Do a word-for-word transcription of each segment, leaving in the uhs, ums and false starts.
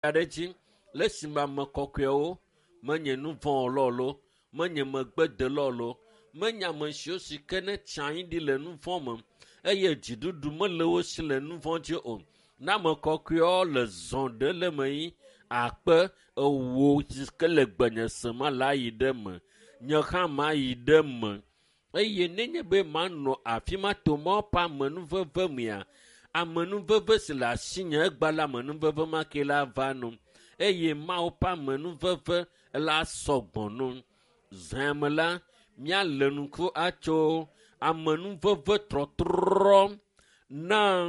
aɖe dzi le esime ame kɔkɔewo menye nu vɔ lɔlo, menye megbedelɔ lo, menye ame siwo si ke ne tsa anyi ɖi le nu vɔ me eye dziɖuɖu mele wo si le nu vɔ dzi o. Na ame kɔkɔewo le zɔ ɖe le me yi akpe ewo si ke le gbenye sema la yi ɖe me, nye hã ma yi ɖe me eye nenye be manɔ afi ma to ma ƒe amenuveve mea, amenuveve si le asinye egba le amenuveve ma ke la va no eye mawo ƒe amenuveve la sɔgbɔ no. Zã me la míale nuku atso amenuveve trɔtrɔ na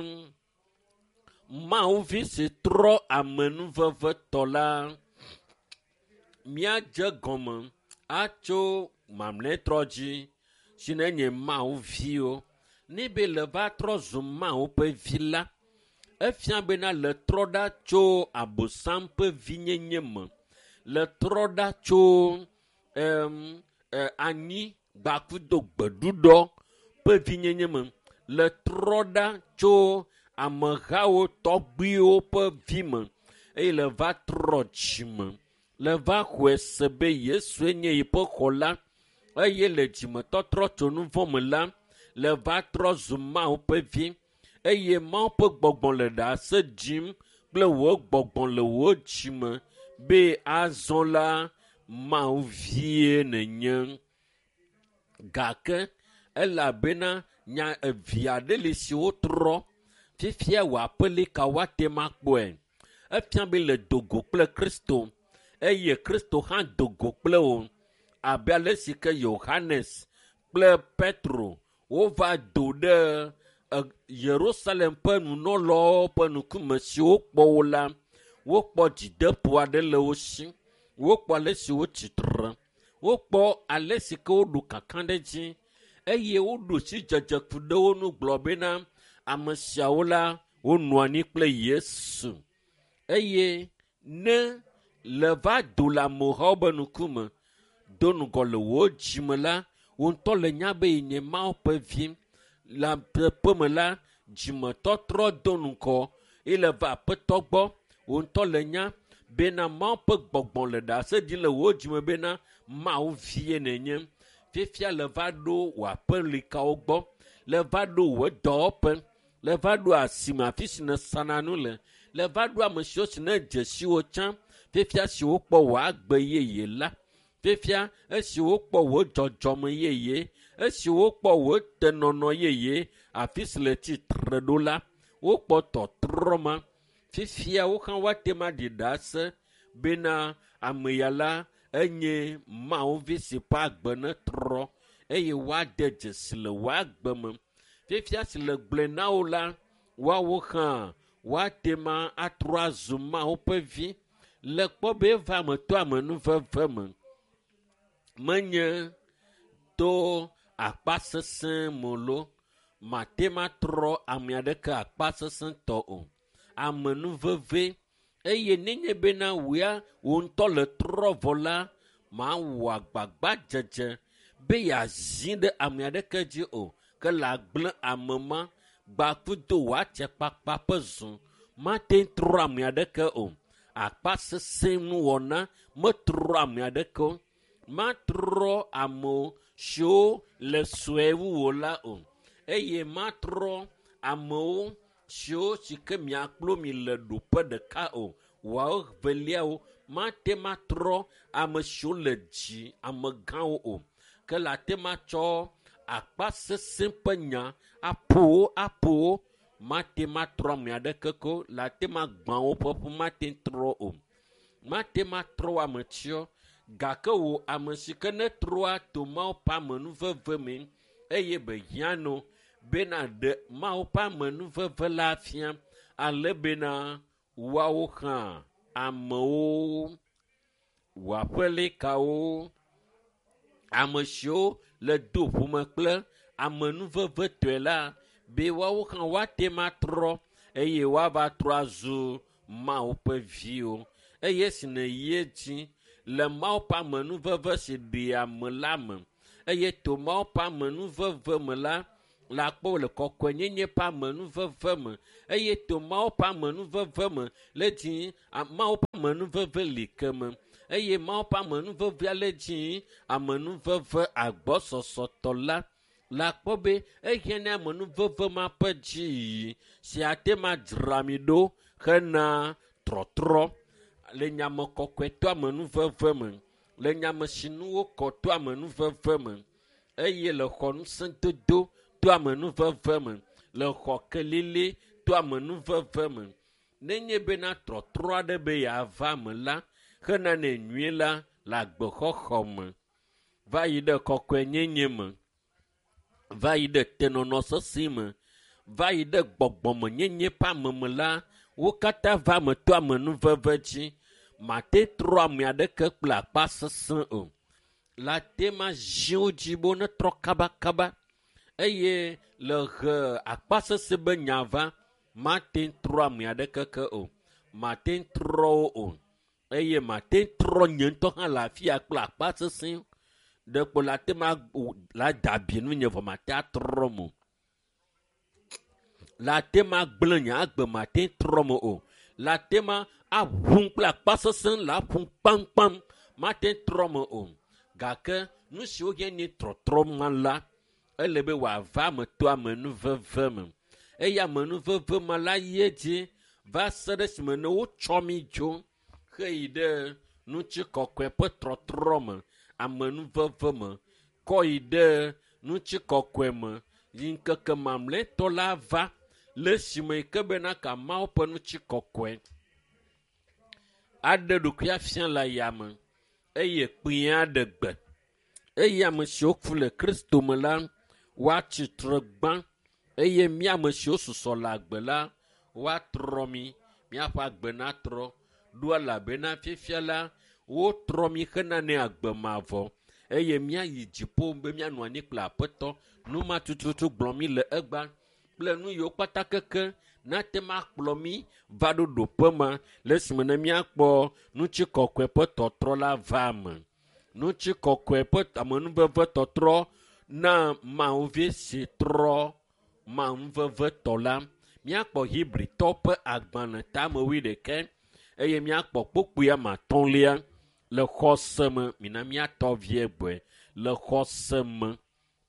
Mawu vi si trɔ amenuveve tɔ la, míadze gɔme atso mamlɛtrɔ dzi si nenye Mawu viwo. Ne be le va trɔ zu Mawu ƒe vi la, efia bena le trɔ ɖa tso Abosam ƒe vinyenye me, le trɔ ɖa tso um, uh, anyi gbakudo gbeɖuɖɔ ƒe vinyenye me, le trɔ ɖa tso amehawo tɔgbuiwo ƒe vi me eye le va trɔ dzime, le va xɔe se be Yesue nye yiƒe xɔla eye le dzimetɔtrɔ tso nu vɔ me la, le va trɔ zu Mawu ƒe vi eye Mawu ƒe gbɔgbɔ le ɖe ase dzim kple wò gbɔgbɔ le wò dzime be azɔ la Mawu vie nenye. Gake elabena nya evi aɖe le si wotrɔ fifia wòaƒeli ka woate ma kpɔe. Efia be le dogo kple Kristo eye Kristo hã dogo kple wo abe ale si ke Yohanes kple Petro wova do ɖe uh, Yerusalem ƒe nunɔlawo ƒe ŋkume si wokpɔ wo la, wokpɔ dzideƒo aɖe le wo si, wokpɔ ale si wotsitre, wokpɔ ale si ke woɖu kakã ɖe dzi eye woɖu si dzedzeku ɖe wo nu gblɔ bena ame siawo la wonɔ anyi kple Yesu eye ne le va do le amehawo be ŋkume do ŋgɔ le wò dzime la, wo ŋutɔ le nya be yi nye Mawu ƒe vi. Le teƒe me la, dzimetɔtrɔ do ŋgɔ eye le va aƒetɔ gbɔ, wo ŋutɔ le nya bena Mawu ƒe gbɔgbɔ le ɖe ase ɖim le wò dzime bena Mawu vie nenye. Fifia le va ɖo wò aƒelikawo gbɔ, le va ɖo wò dɔwɔƒe, le va ɖo asime afi si nesana nu le, le va ɖo ame siwo si ne dze siwo tsã fifia si wokpɔ wò agbe yeye la, fifia esi wokpɔ wò dzɔdzɔme yeye, esi wokpɔ wò tenɔnɔ yeye afi si le tsitre ɖo la, wokpɔ tɔtrɔ ma, fifia wo hã woate ma ɖi ɖe ase bena ame ya la enye Mawu vi si ƒe agbe ne trɔ eye woade dzesi le wò agbe me. Fifia si le gblɔe na wo la, woawo hã woate ma atrɔ azu Mawu ƒe vi le kpɔ be eva me to amenuveve me, menye to akpasesẽ me lo, mate ma trɔ ame aɖeke akpasesẽtɔ o. Amenuveve eye nenye bena wòa wò ŋutɔ le trɔ vɔ la, mawɔ agbagba dzedze be yeazi ɖe ame aɖeke dzi o, ke le agblẽ ame ma gbakudo wòatse kpakpa ƒe zu, mate trɔ ame aɖeke o. Akpasesẽ nuwɔna metrɔ ame aɖeke o, matrɔ amewo siwo le sue wu wò la o eye matrɔ amewo siwo si ke miakplo mi le ɖoƒe ɖeka o. Wòawo veliawo mate matrɔ ame siwo le dzi amegãwo o, ke le ate matsɔ akpasesẽ ƒe nya aƒowo aƒowo, mate matrɔ ame aɖeke ko, le ate magbã wo ƒe ƒu mate trɔ o, mate matrɔ ame tsiɔ. Gake wo ame si ke ne trɔa to Mawu ƒe amenuveve me eye be hiãno bena ɖe Mawu ƒe amenuveve la afia, ale bena woawo hã amewo, wò aƒelikawo, ame siwo le do ƒume kple amenuveve tɔe la, be woawo hã woate matrɔ eye woava trɔ azu Mawu ƒe viwo eye si ne yie dzi le Mawu ƒe amenuveve si ɖi ame la me eye to Mawu ƒe amenuveve me la, la kpɔ le kɔkɔe nyenye ƒe amenuveve me eye to mawo ƒe amenuveve me le dzi mawo ƒe amenuveve li ke me eye mawo ƒe amenuvevea le dzi amenuveve agbɔsɔsɔtɔ la la kpɔ be ehiã ne amenuveve ma ƒe dzi yi si ate ma dzra mi ɖo hena trɔtrɔ le nyame kɔkɔe to amenuveve me le nyame si nuwo kɔ to amenuveve me eye le xɔ ŋusẽdodo to amenuveve me le xɔ kelele to amenuveve me nenye bena trɔtrɔ aɖe be yeava me la hena ne nyui la le agbexɔxɔ me va yi ɖe kɔkɔe nyenye me va yi ɖe tenɔnɔ sesẽ me va yi ɖe gbɔgbɔme nyenye ƒe ame me la wo katã va me to amenuveve dzi mate trɔ ame aɖeke kple akpa sesẽ o la tema ziwo dzi bo ne trɔ kabakaba eye le he akpa sesẽ be nya va mate trɔ ame aɖeke ke o mate trɔ wo o eye mate trɔ nye ŋutɔ hã le afia kple akpa sesẽ ɖe kpo la tema la dabi nu nye vɔ mate atrɔ mo la tema gblẽ nye agbe mate trɔ mo o la tema aʋum kple akpa sesẽ la aʋum kpamkpam mate trɔ mo o gake nu siwo hã nye trɔtrɔ ma la ele be wòava me to amenuveve me eye amenuveve ma la ye dzi va se ɖe esime ne wotsɔ mi dzo heyi ɖe ŋutikɔkɔe ƒe trɔtrɔ me amenuveve me kɔ yi ɖe ŋutikɔkɔe me yi ŋkeke mamlɛtɔ la va le esime yi ke bena ka Mawu ƒe ŋutikɔkɔe aɖe ɖokui afia le yame eye kpẽ aɖe gbe eye ame siwo ku le Kristo me la woatsi tre gbã eye mía ame siwo susɔ le agbe la woatrɔ mi míaƒe agbe natrɔ ɖo elabena fifia la wotrɔ mi hena ne agbe mavɔ eye míayi dziƒo be míanɔ anyi kple aƒetɔ nu ma tututu gblɔ mi le egba kple nu yiwo kpata keke nate ma kplɔ mi va ɖo ɖoƒe ma le esime ne míakpɔ ŋutikɔkɔe ƒe tɔtrɔ la va me ŋutikɔkɔe ƒe amenuveve tɔtrɔ na Mawu vi si trɔ Mawuveve tɔ la míakpɔ Hebritɔ ƒe agbalẽ tame wi ɖeke eye míakpɔ kpokpoe amatɔ̃lia le xɔse me mina míatɔ vie gbɔe le xɔse me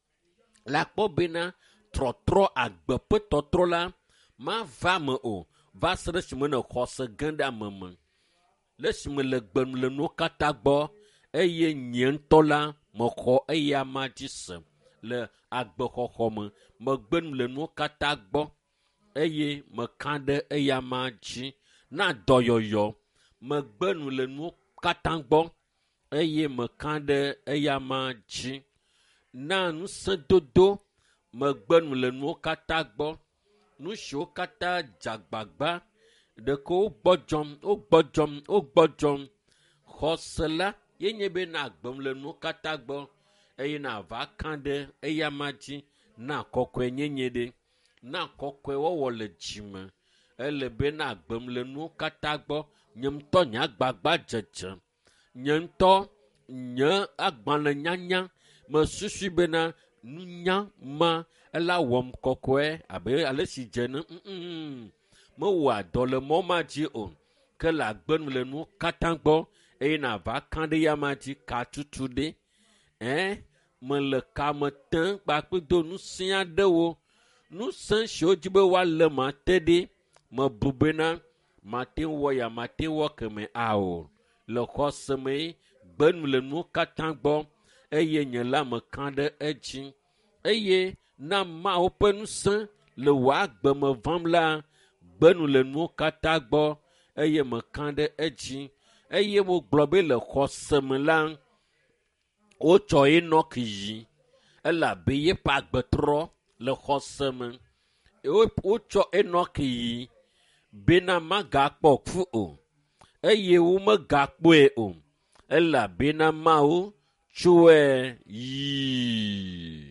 la kpɔ bena trɔtrɔ agbe ƒe tɔtrɔ la mava me o va se ɖe esime ne xɔse gã ɖe ame me le esime le gbenu le nuwo katã gbɔ eye nye ŋutɔ la mexɔ eya ma dzi se le agbexɔxɔ me megbenu le nuwo katã gbɔ eye meka ɖe eya ma dzi na dɔyɔyɔ megbenu le nuwo katã gbɔ eye meka ɖe eya ma dzi na ŋusẽdodo megbenu le nuwo katã gbɔ nu siwo katã dzagbagba ɖeke wogbɔdzɔm wogbɔdzɔm wogbɔdzɔm xɔse la ye nye be na agbem le nuwo katã gbɔ eye na va ka ɖe eya ma dzi na kɔkɔe nyenye ɖe na kɔkɔe wɔwɔ le dzime ele be na agbem le nuwo katã gbɔ nye ŋutɔ nye agbagba dzedze nye ŋutɔ nye agbalẽ nyanya mesusui bena nunya ma ela wɔm kɔkɔe abe ale si dze ne mm mewɔ adɔ le mɔ ma dzi o ke le agbenu le nuwo katã gbɔ eye na va ka ɖe ya ma dzi ka tutu ɖe eh mele kame te kpakpedo nusẽ aɖewo nusẽ siwo dzi be woalé mate ɖe mebu bena mate wɔ ya mate wɔ keme ao le xɔse me gbenu le nuwo katã gbɔ eye nye la meka ɖe edzi eye na Mawu ƒe ŋusẽ le wò agbe me vam la gbenu le nuwo katã gbɔ eye meka ɖe edzi eye wogblɔ be le xɔse me la wotsɔ Enɔk yi elabe yeƒe agbetrɔ le xɔse me wotsɔ Enɔk yi bena magakpɔ ku o eye womegakpɔe o elabena Mawu tsɔe yi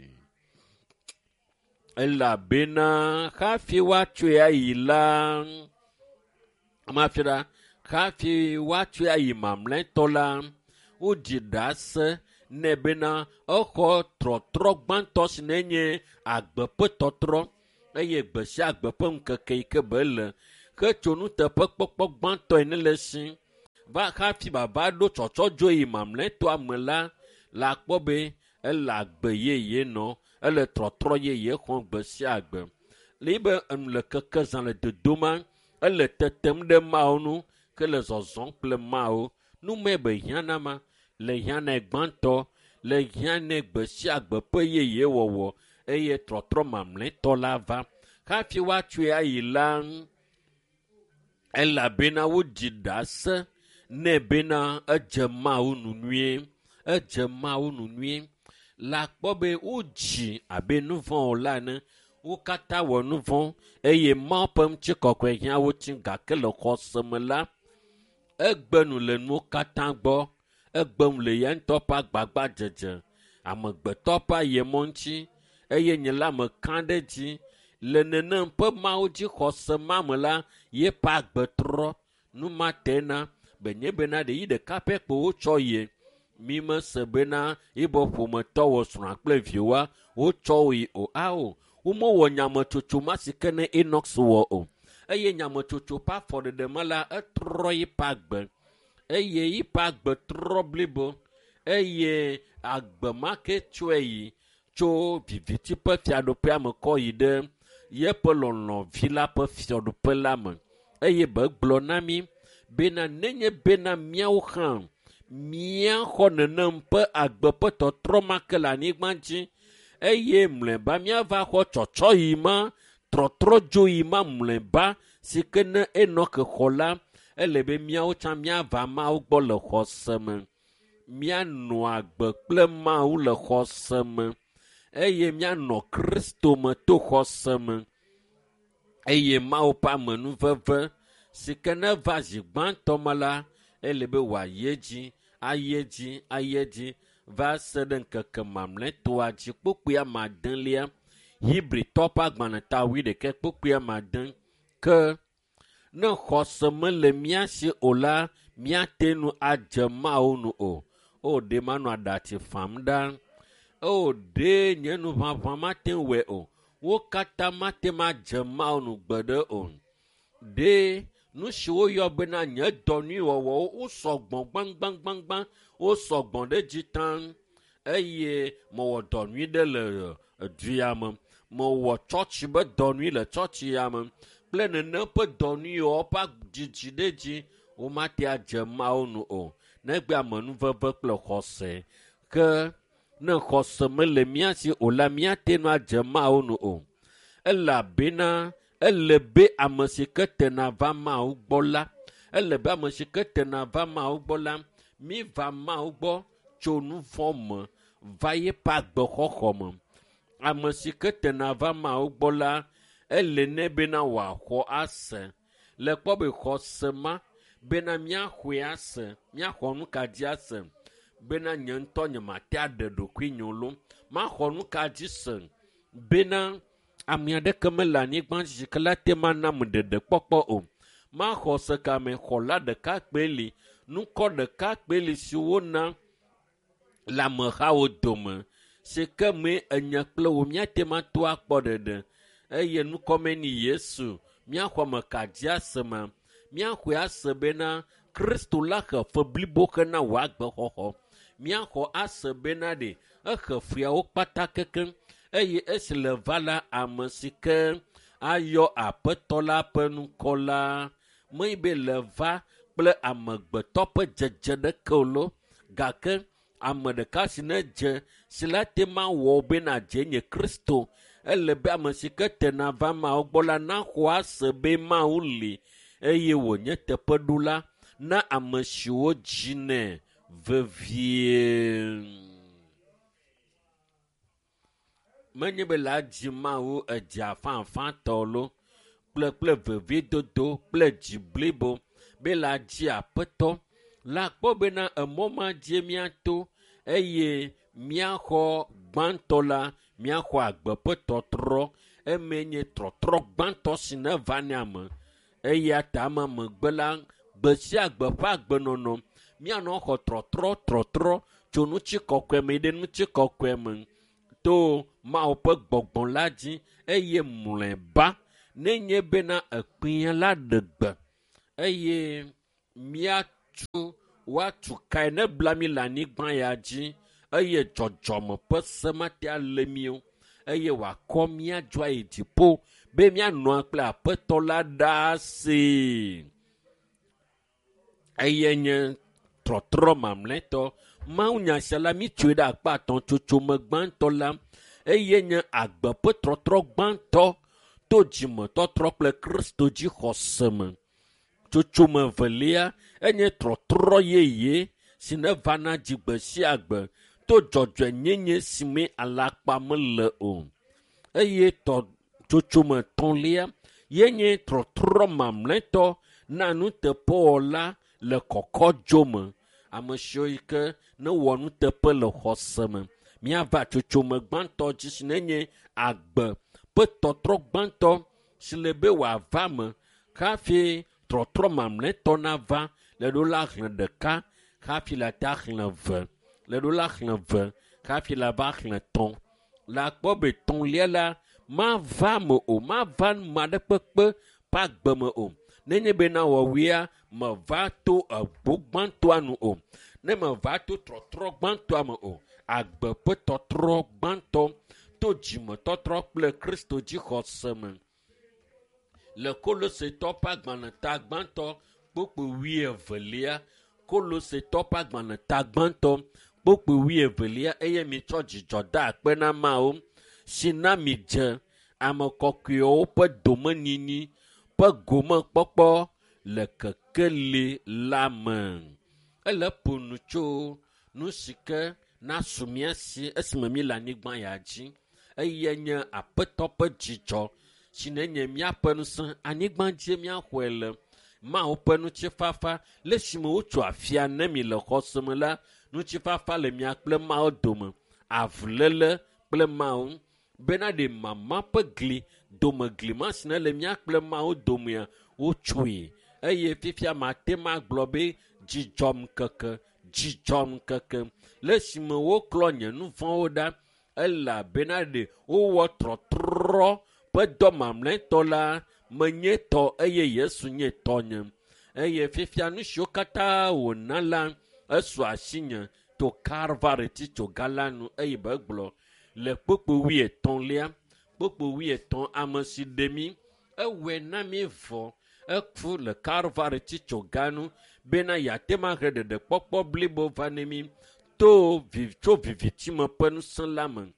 elabena hafi woatsɔe ayi la mafia ɖa hafi woatsɔe ayi mamlɛtɔ la woɖi ɖase ne bena exɔ trɔtrɔ gbãtɔ si nenye agbe ƒe tɔtrɔ eye gbe sia agbe ƒe ŋkeke yi ke be le ke tso nuteƒe kpɔkpɔ gbãtɔe ne le si va hafi baba ɖo tsɔtsɔ dzo yi mamlɛtɔa me la le akpɔ be ele agbe yeye nɔ ele trɔtrɔ yeye xɔm gbe sia agbe le yi be enu le keke zã le dodoma ele tetem ɖe mawo nu ke le zɔzɔm kple mawo nume be hiãna ma le hiãna gbãtɔ le hiãna gbe sia gbe ƒe yeye wɔwɔ eye trɔtrɔ mamlɛtɔ la va hafi woatsoe ayi la elabena wodzi ɖase ne bena edze mawo nu nyuie edze mawo nu nyuie la kpɔ be wodzi abe nu vɔ la ne wo katã wɔ nu vɔ eye mawo ƒe ŋutikɔkɔe hiã wo tsi gake le xɔ se me la egbenu le nuwo katã gbɔ egbenu le ya ŋutɔ ƒe agbagba dzedze amegbetɔ ƒe ayemɔ ŋuti eye nye la me kã ɖe dzi le nenem ƒe mawo dzi xɔse ma me la ye ƒe agbetrɔ nu ma tena benye bena ɖe yi ɖeka ƒe kpo wotsɔ ye mi mese bena yibɔ ƒometɔ wɔ srɔ̃a kple viwoa wotsɔ yi o ao womewɔ nyametsotso ma si ke ne Enox wɔ o eye nyametsotso ƒe afɔɖeɖe me la etrɔ yi ƒe agbe eye yi ƒe agbe trɔ blibo eye agbe ma ke tsɔe yi tso viviti ƒe fiaɖoƒea me kɔ yi ɖe yeƒe lɔlɔ̃vi la ƒe fiaɖoƒe la me eye be gblɔ na mi bena nenye bena míawo hã míaxɔ nenem ƒe agbe ƒe tɔtrɔ ma ke le anyigba dzi eye mlɔeba míava xɔ tsɔtsɔ yi ma trɔtrɔ dzo yi ma mlɔeba si ke ne Enɔk xɔ la ele be míawo tsã míava mawo gbɔ le xɔ se me míanɔ agbe kple mawo le xɔ se me eye míanɔ Kristo me to xɔ se me eye mawo ƒe amenuveve si ke ne va zi gbãtɔ me la ele be wòaye dzi aye dzi aye dzi va se ɖe ŋkeke mamlɛtɔa dzi kpokpoe amadelia Hibritɔ ƒe agbalẽta wi ɖeke kpokpoe amade ke ne xɔse mele mía si o la míate nu adze mawo nu o o ɖe manɔ aɖatsi fam ɖa o ɖe nye nu ʋaʋã mate wɔ o wo katã mate ma dze mawo nu gbeɖe o ɖe nu si woyɔ bena nye dɔnui wɔwɔwo wosɔgbɔ gbãngbãngbãngbã wosɔgbɔ ɖe dzi tãŋ eye mewɔ dɔnui ɖe le duya me mewɔ tsɔtsi be dɔnui le tsɔtsi ya me kple nene ƒe dɔnuiwo ƒe dzidzi ɖe dzi womate adze mawo nu o negbe amenuveve kple xɔse ke ne xɔse mele mía si o la míate nu adze mawo nu o elabena ele be ame si ke tena va mawo gbɔ la ele be ame si ke tena va mawo gbɔ la mi va mawo gbɔ tso nu vɔ me va ye ƒe agbexɔxɔ me ame si ke tena va mawo gbɔ la ele ne bena wòaxɔ ase le kpɔ be xɔse ma bena míaxɔe ase míaxɔ nu ka dzi ase bena nye ŋutɔ nye mate aɖe ɖokui nyo lo maxɔ nu ka dzi se bena ame aɖeke mele anyigba dzi ke la te ma nam ɖeɖe kpɔkpɔ o maxɔ se kame xɔ la ɖekakpɛ li nukɔ ɖekakpɛ li si wona le amehawo dome si ke me enye kple wo míate ma to akpɔ ɖeɖe eye nukɔme ni Yesu míaxɔ me ka dzi ase ma míaxɔe ase bena Kristo la xe fe blibo xe na wò agbexɔxɔ míaxɔ ase bena ɖe exe fiawo kpata kekeŋ eye esi le va la ame si ke ayɔ aƒetɔ la ƒe nukɔ la me be le va kple amegbetɔ ƒe dzedze ɖeke o lo gake ame ɖeka si ne dze si la te ma wɔ bena dze nye Kristo ele be ame si ke tena va mawo gbɔ la naxɔ ase be mawo li eye wònye teƒeɖola na ame siwo dzine vevie. Menye be la dzi mawo edzi afãfã tɔ lo kple kple veviedodo kple dzi blibo be la dzi aƒetɔ la kpɔ bena emɔ ma dzi míato eye míaxɔ gbãtɔ la míaxɔ agbe ƒe tɔtrɔ eme nye trɔtrɔ gbãtɔ si ne va ne ame eya ta ame megbe la gbe sia gbe ƒe agbenɔnɔ míanɔ xɔ trɔtrɔ trɔtrɔ tso nutsi kɔkɔe me ɖe nutsi kɔkɔe me to Mawu ƒe gbɔgbɔ la dzi eye mlɔeba nenye bena ekpea la ɖe gbe eye míatu woatu kae ne bla mi le anyigba ya dzi eye dzɔdzɔme ƒe se mate alé mi o eye wòakɔ míadzo ayi dziƒo be míanɔa kple aƒetɔ la ɖaa see. Eye nye trɔtrɔ mamlɛtɔ mawunya sia la mi tsoe ɖe akpa atɔ̃ tsotsome gbãtɔ la eye nye agbe ƒe trɔtrɔ gbãtɔ to dzimetɔtrɔ kple Kristo dzi xɔse me. Tsotsome velia enye trɔtrɔ yeye si ne va na dzigbe sia gbe to dzɔdzɔe nyenye si me alakpa mele o eye tɔ tsotsome tɔ̃lia yenye trɔtrɔ mamlɛtɔ na nuteƒewɔla le kɔkɔdzo me. Ame siwo yi ke ne wɔ nuteƒe le xɔse me míava tsotsome gbãtɔ dzi si nenye agbe ƒe tɔtrɔ gbãtɔ si le be wòava me hafi trɔtrɔ mamlɛtɔ nava le ɖo la xlẽ ɖeka hafi la ta xlẽ ve le ɖo la xlẽ ve hafi la va xlẽ tɔ̃ la kpɔ be tɔ̃lia la mava me o mava ma ɖe kpekpe ƒe agbe me o nenye bena wɔwuia meva to egbo gbãtɔa nu o ne meva to trɔtrɔ gbãtɔa me o agbe ƒe tɔtrɔ gbãtɔ to dzimetɔtrɔ kple Kristo dzixɔse me. Le Kolosetɔ ƒe agbalẽta gbãtɔ kpokpo wuievelia Kolosetɔ ƒe agbalẽta gbãtɔ kpokpo wuievelia eye mitsɔ dzidzɔ da akpe na Mawu si na mi dze ame kɔkɔewo ƒe domenini ƒe gomekpɔkpɔ le kekeli la me. Ele ƒo nu tso nu si ke na su mía si esime mi le anyigba ya dzi eye nye aƒetɔ ƒe dzidzɔ si nenye míaƒe ŋusẽ anyigba dzi míaxɔe le Mawu ƒe ŋutifafa le esime wotso afia ne mi le xɔse me la ŋutifafa le mia kple Mawu dome avuléle kple Mawu bena ɖe mama ƒe gli domegli ma si ne le mía kple Mawu domea wotsoe eye fifia mate ma gblɔ be dzidzɔm keke dzidzɔm keke le esime woklɔ nye nu vɔ̃wo ɖa elabena ɖe wowɔ trɔtrɔ ƒe dɔ mamlɛtɔ la menye tɔ eye Yesu nye tɔnye eye fifia nu siwo katã wòna la esu asinye to Kalvari titsoga la nu eye begblɔ le kpokpo wuietɔ̃lia kpokpo wuietɔ̃ ame si ɖe mi ewɔe na mi vɔ eku le Kalvari titsoga nu bena yate ma he ɖeɖekpɔkpɔ blibo va ne mi to vi tso vivitime ƒe ŋusẽ la me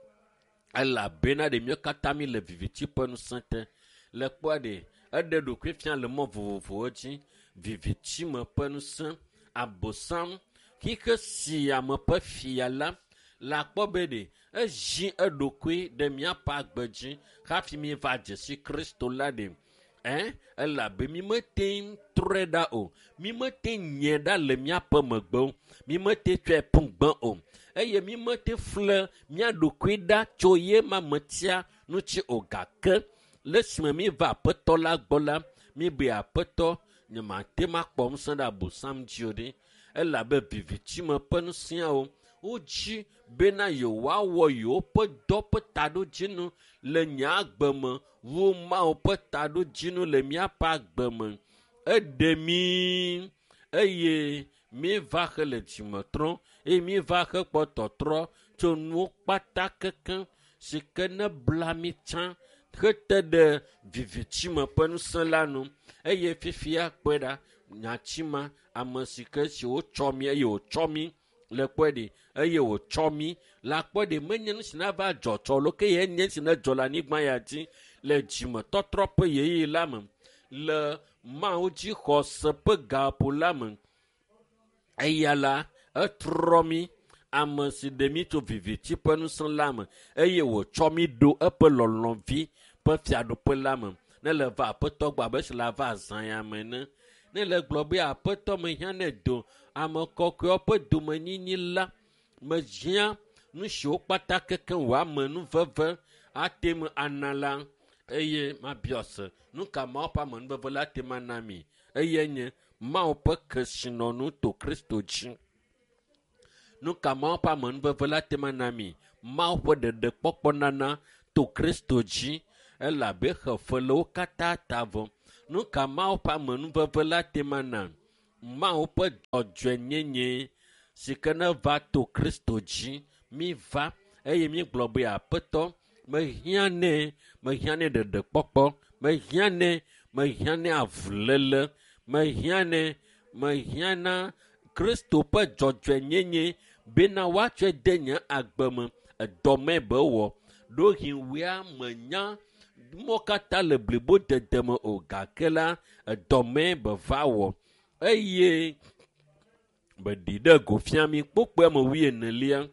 elabena ɖe míawo katã mi le viviti ƒe ŋusẽ te le kpɔa ɖe eɖe ɖokui fia le mɔ vovovowo dzi vivitime ƒe ŋusẽ Abosam xixi si ame ƒe fia la la kpɔ be ɖe ezi eɖokui ɖe míaƒe agbe dzi hafi mi va dze si Kristo la ɖe eh elabe mi mete trɔe ɖa o mi mete nye ɖa le míaƒe megbe o mi mete tsɔe pu gbã o eye mi mete fle mía ɖokui ɖa tso ye ma metia nutsi o gake le esime mi va aƒetɔ la gbɔ la mi be aƒetɔ nye mate ma kpɔ ŋusẽ ɖe Abosam dzi o ɖe elabe vivitime ƒe ŋusẽawo wodzi bena yewoawɔ yewoƒe dɔ ƒe taɖodzinu le nye agbe me wu Mawu ƒe taɖodzinu le míaƒe agbe me eɖe mi eye mi va xe le dzimetrɔ eye mi va xe kpɔ tɔtrɔ tso nuwo kpata kekeŋ si ke ne bla mi tsã hete ɖe vivitime ƒe ŋusẽ la nu eye fifia kpɔe ɖa nyatsima ame si ke si wotsɔ mi eye wotsɔ mi le kpɔe ɖe eye wotsɔ mi la kpɔe ɖe menye nu si na va dzɔ tsɔ lo ke ye nye si ne dzɔ le anyigba ya dzi le dzimetɔtrɔ ƒe yeye la me le Mawu dzi xɔse ƒe gaƒo la me eya la etrɔ mi ame si ɖe mi tso viviti ƒe ŋusẽ la me eye wòtsɔ mi ɖo eƒe lɔlɔ̃vi ƒe fiaɖuƒe la me ne le va aƒetɔ gbɔ abe si le va azãya me ne ne le gblɔ be aƒetɔ mehiã ne do ame kɔkɔewo ƒe domenyinyi la mehiã nu siwo kpata kekeŋ wòa me nu veve ate me ana la eye mabia se nu ka Mawu ƒe amenuveve la ate me ana mi eye nye Mawu ƒe kesinɔnu to Kristo dzi nu ka Mawu ƒe amenuveve la ate me ana mi Mawu ƒe ɖeɖekpɔkpɔ nana to Kristo dzi elabe xefe le wo katã ta vɔ. Nu ka Mawu ƒe amenuveve la tema na? Mawu ƒe dzɔdzɔenyenye si ke ne va to Kristo dzi mi va eye mi gblɔ be Aƒetɔ mehiã nɛ mehiã nɛ ɖeɖekpɔkpɔ mehiã nɛ mehiã nɛ avuléle mehiã nɛ mehiã na Kristo ƒe dzɔdzɔenyenye bena woatsɔe de nye agbe me edɔme be wɔ ɖohi wia menya mo katã le blibo dede me o gake la edɔme be va wɔ eye beɖi ɖe go fia mi kpokpoe me wi enelia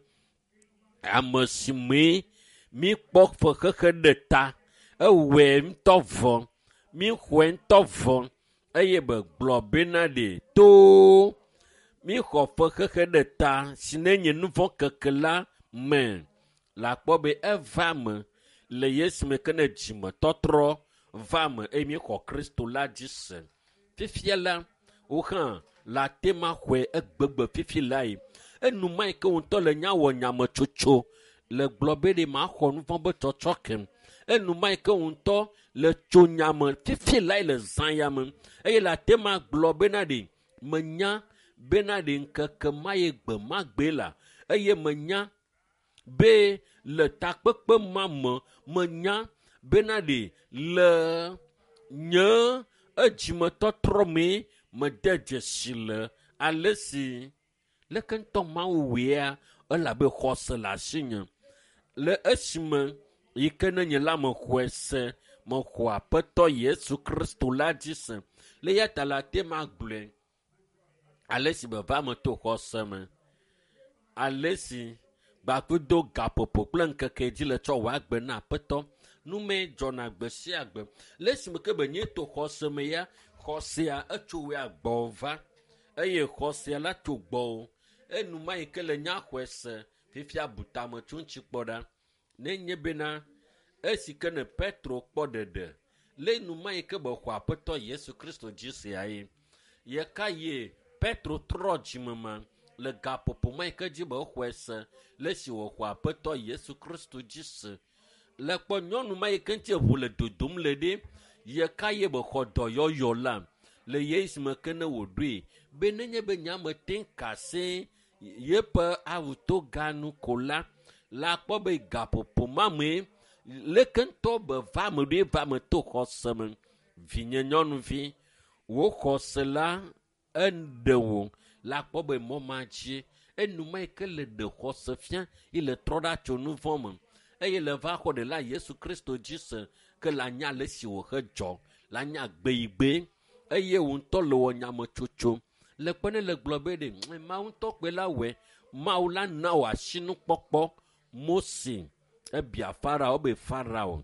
ame si mee mi kpɔ fexexe ɖe ta ewɔe ŋutɔ vɔ mi xɔe ŋutɔ vɔ eye be gblɔ bena ɖe to mi xɔ fexexe ɖe ta si nenye nu vɔ keke la me la kpɔ be eva me le Yesu me ke ne dzimetɔtrɔ va me eye mi xɔ Kristo la dzi se fifia la wo hã la tema xɔe egbegbe fifi la yi enuma yi ke ŋutɔ le nya wɔ nyametsotso le gblɔ be ɖe ma xɔ nu vɔ be tsɔtsɔ kem enuma yi ke ŋutɔ le tso nyame fifi la yi le zã ya me eye la tema gblɔ bena ɖe menya bena ɖe ŋkeke ma ye gbe ma gbe la eye menya be le takpekpe ma me menya bena ɖe le nye edzimetɔtrɔ me mede dzesi le ale si leke ŋutɔ Mawu wea elabe xɔse le asinye le esime yi ke ne nye la mexɔe se mexɔ Aƒetɔ Yesu Kristo la dzi se le ya ta la tema gblɔe ale si be va me to xɔse me ale si gbakudo gaƒoƒo kple ŋkeke dzi le tsɔ wɔ agbe na Aƒetɔ nume dzɔna gbe sia gbe le esime ke be nye to xɔse me ya xɔsea etso wea gbɔ va eye xɔsea la tso gbɔ enuma yi ke le nya xɔe se fifia butame tso ŋtsi kpɔ ɖa nenye bena esi ke ne Petro kpɔ ɖeɖe le numa yi ke be xɔ Aƒetɔ Yesu Kristo dzi sea ye ye ka ye Petro trɔ dzimema le gaƒoƒo ma yi ke dzi be xɔe se le si wòxɔ Aƒetɔ Yesu Kristo dzi se le kpɔ nyɔnu ma yi ke ŋuti eʋu le dodom le ɖe ye ka ye be xɔ dɔyɔyɔ la le Yesu me ke ne wòɖoe be nenye be nyame te kase yeƒe awuto ganu ko la la kpɔ be gaƒoƒo ma me leke ŋutɔ be va me ɖoe va me to xɔse me vinye nyɔnuvi wo xɔse la eɖe wo la kpɔ be mɔ ma dzi enuma yi ke le ɖe xɔse fia yi le trɔ ɖa tso nu vɔ me eye le va xɔ ɖe la Yesu Kristo dzi se ke la nya le si wòhe dzɔ la nya gbe yi gbe eye wo ŋutɔ le wɔ nyametsotso le kpe ne le gblɔ be ɖe Mawu ŋutɔ kpe la wɔe Mawu la na wò asinukpɔkpɔ Mose ebia Farao be Farao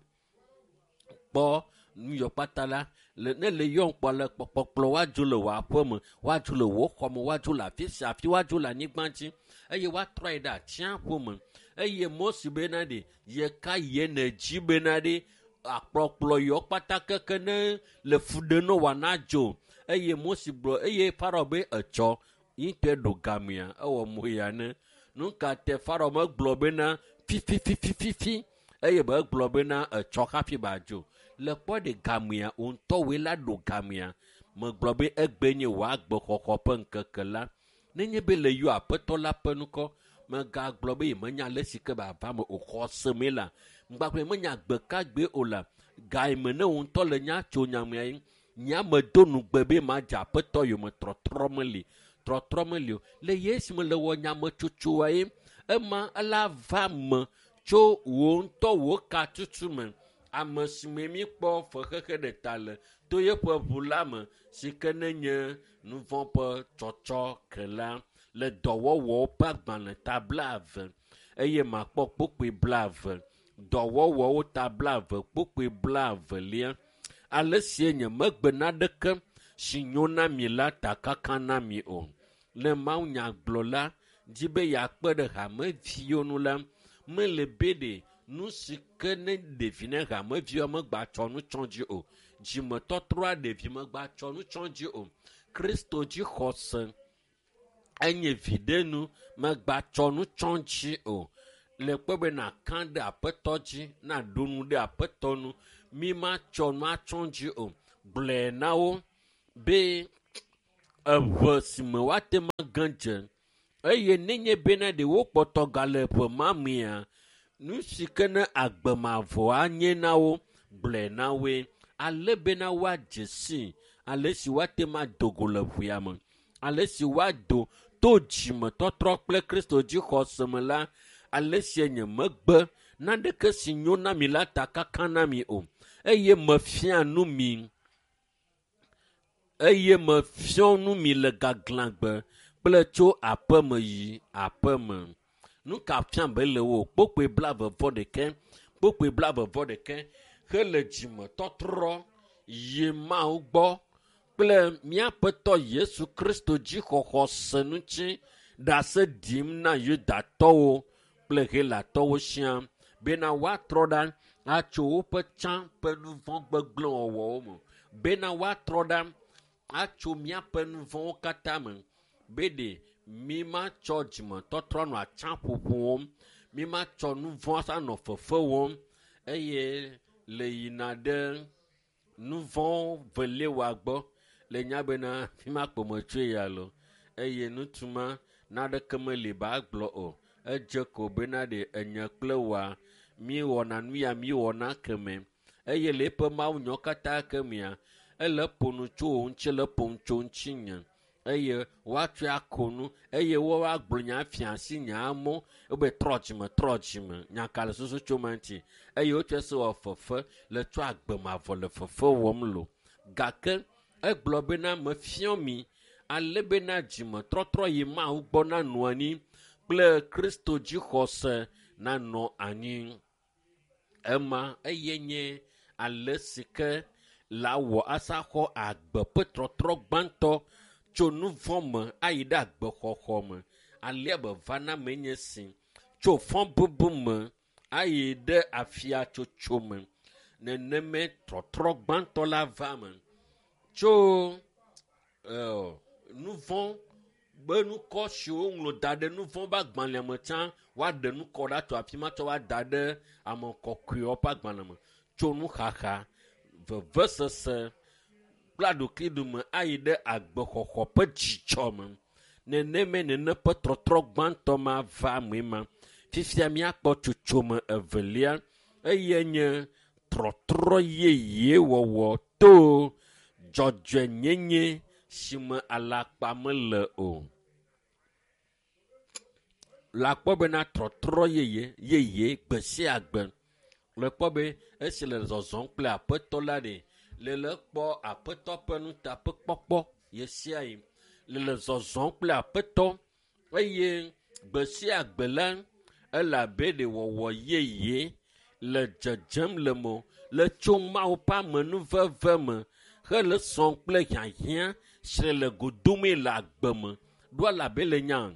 kpɔ nuyɔ kpata la le ne le yɔm kpɔ le kpɔkpɔkplɔ woadzo le wò aƒe me woadzo le wò xɔ me woadzo le afi sia afi woadzo le anyigba dzi eye woatrɔ yi ɖe atsiaƒu me eye Mose bena ɖe ye ka ye ne dzi bena ɖe akplɔkplɔ yɔ kpata keke ne le fu ɖe no wòana dzo eye Mose gblɔ eye Farao be etsɔ yinte ɖo gamea ewɔ moya ne nu ka te Farao megblɔ bena fifififififi eye be egblɔ bena etsɔ hafi ba dzo le kpɔ ɖe gamea wo ŋutɔwoe la ɖo gamea megblɔ be egbe nye wòagbe xɔxɔ ƒe ŋkeke la nenye be le yɔ Aƒetɔ la ƒe nukɔ megagblɔ be yemenya le si ke be ava me o xɔse me la mgbagbe menya gbeka gbe o la ga yi me ne wo ŋutɔ le nya tso nyamea yi nyame do nugbe be ma dze Aƒetɔ yome trɔtrɔ meli trɔtrɔ meli o le Yesu me le wɔ nyametsotsoa ye ema ela va me tso wo ŋutɔ wo ka tutu me ame si me mi kpɔ fexexe ɖe ta le to yeƒe ʋu la me si ke ne nye nu vɔ ƒe tsɔtsɔ ke la le dɔwɔwɔwo ƒe agbalẽ ta blaeve eye makpɔ kpokpoe blaeve dɔwɔwɔwo ta blaeve kpokpoe blaevelia ale sie nye megbe naɖeke si nyo na mi la ta kaka na mi o le mawunya gblɔ la dzi be yeakpe ɖe hameviwo nu la mele be ɖe nu si ke ne ɖevi ne hameviwo megbatsɔ nu tsɔ dzi o dzimetɔtrɔa ɖevi megbatsɔ nu tsɔ dzi o Kristo dzi xɔse enye vi ɖe nu megbatsɔ nu tsɔ dzi o le kpe be na kan ɖe aƒetɔ dzi na ɖo nu ɖe aƒetɔ nu mi ma tsɔ nu atsɔ dzi o gblɔe na wo be eʋe si me woate ma gã dze eye nenye bena ɖe wo kpɔtɔ gale ʋe ma mea nu si ke ne agbe mavɔ anye na wo gblɔe na woe ale bena woadze si ale si woate ma dogo le ʋea me ale si woado to dzimetɔtrɔ kple kristo dzixɔse me la ale si nye megbe naneke si nyo na mi la ta kaka na mi o eye mefia nu mi eye mefiɔ nu mi le gaglãgbe kple tso aƒe me yi aƒe me nu ka fiam be le wo kpokpe blavevɔ ɖeke kpokpe blavevɔ ɖeke hele dzimetɔtrɔ yi mawo gbɔ kple míaƒe tɔ yesu kristo dzixɔxɔ se ŋuti ɖase ɖim na yudatɔwo kple helatɔwo siaa bena woatrɔ ɖa atso woƒe tsã ƒe nu vɔ̃ gbegblẽ wɔwɔwo me bena woatrɔ ɖa atso míaƒe nu vɔ̃wo katã me be ɖe mi ma tsɔ dzimetɔtrɔ nɔ atsã ƒoƒo wɔm mi ma tsɔ nu vɔ̃ sanɔ fefe wɔm eye le yina ɖe nu vɔ̃ veliwa gbɔ le nya bena fi ma kpɔme tsoe ya lo eye nutuma naɖeke meli ba agblɔ o edze ko bena ɖe enye kple wa mi wɔna nu ya mi wɔna keme eye le eƒe mawu nyɔ katã kemea ele ƒonu tso wo ŋuti le ƒom tso ŋuti nye eye woatsɔe ako nu eye woagblɔ nya fia si nya mɔ ebe trɔ dzime trɔ dzime nyaka le soso tso ma ŋuti eye wotsɔe se wɔ fefe le tsɔ agbemavɔ le fefe wɔm lo gake egblɔ bena mefiɔ mi ale bena dzimetɔtrɔ yi mawo gbɔ nanɔ anyi kple kristo dzixɔse nanɔ anyi ema eye nye ale si ke la wɔ asaxɔ agbe ƒe trɔtrɔ gbãtɔ tso nu vɔ̃ me ayi ɖe agbexɔxɔ me alia be va na me nye si tso fɔ̃ bubu me ayi ɖe afia tsotso me neneme trɔtrɔ gbãtɔ la va me tso uh, nu vɔ̃ be nukɔ siwo ŋlɔ da ɖe nu vɔ̃ be agbalẽ me tsã woaɖe nu kɔ ɖa tso afi ma tsɔ woada ɖe ame kɔkɔewo ƒe agbalẽ me tso nuxaxa vevesese kple aɖukliɖume ayi ɖe agbexɔxɔ ƒe dzidzɔ me neneme nene ƒe trɔtrɔ gbãtɔ ma va me ma fifia míakpɔ tsotsome evelia eye nye trɔtrɔ yeye wɔwɔ to dzɔdzɔenyenye si me alakpa mele o la kpɔ bena trɔtrɔ yeye yeye gbe sia gbe le kpɔ be esi le zɔzɔm kple aƒetɔ la ɖe le le kpɔ aƒetɔ ƒe nutaƒe kpɔkpɔ ye sia yi le le zɔzɔm kple aƒetɔ eye gbe sia gbe la ele abe ɖe wɔwɔ yeye le dzedzem le mo le tso mawo ƒe amenuveve me hele sɔm kple hiahiã sre le godome le agbe me ɖo ala be le nya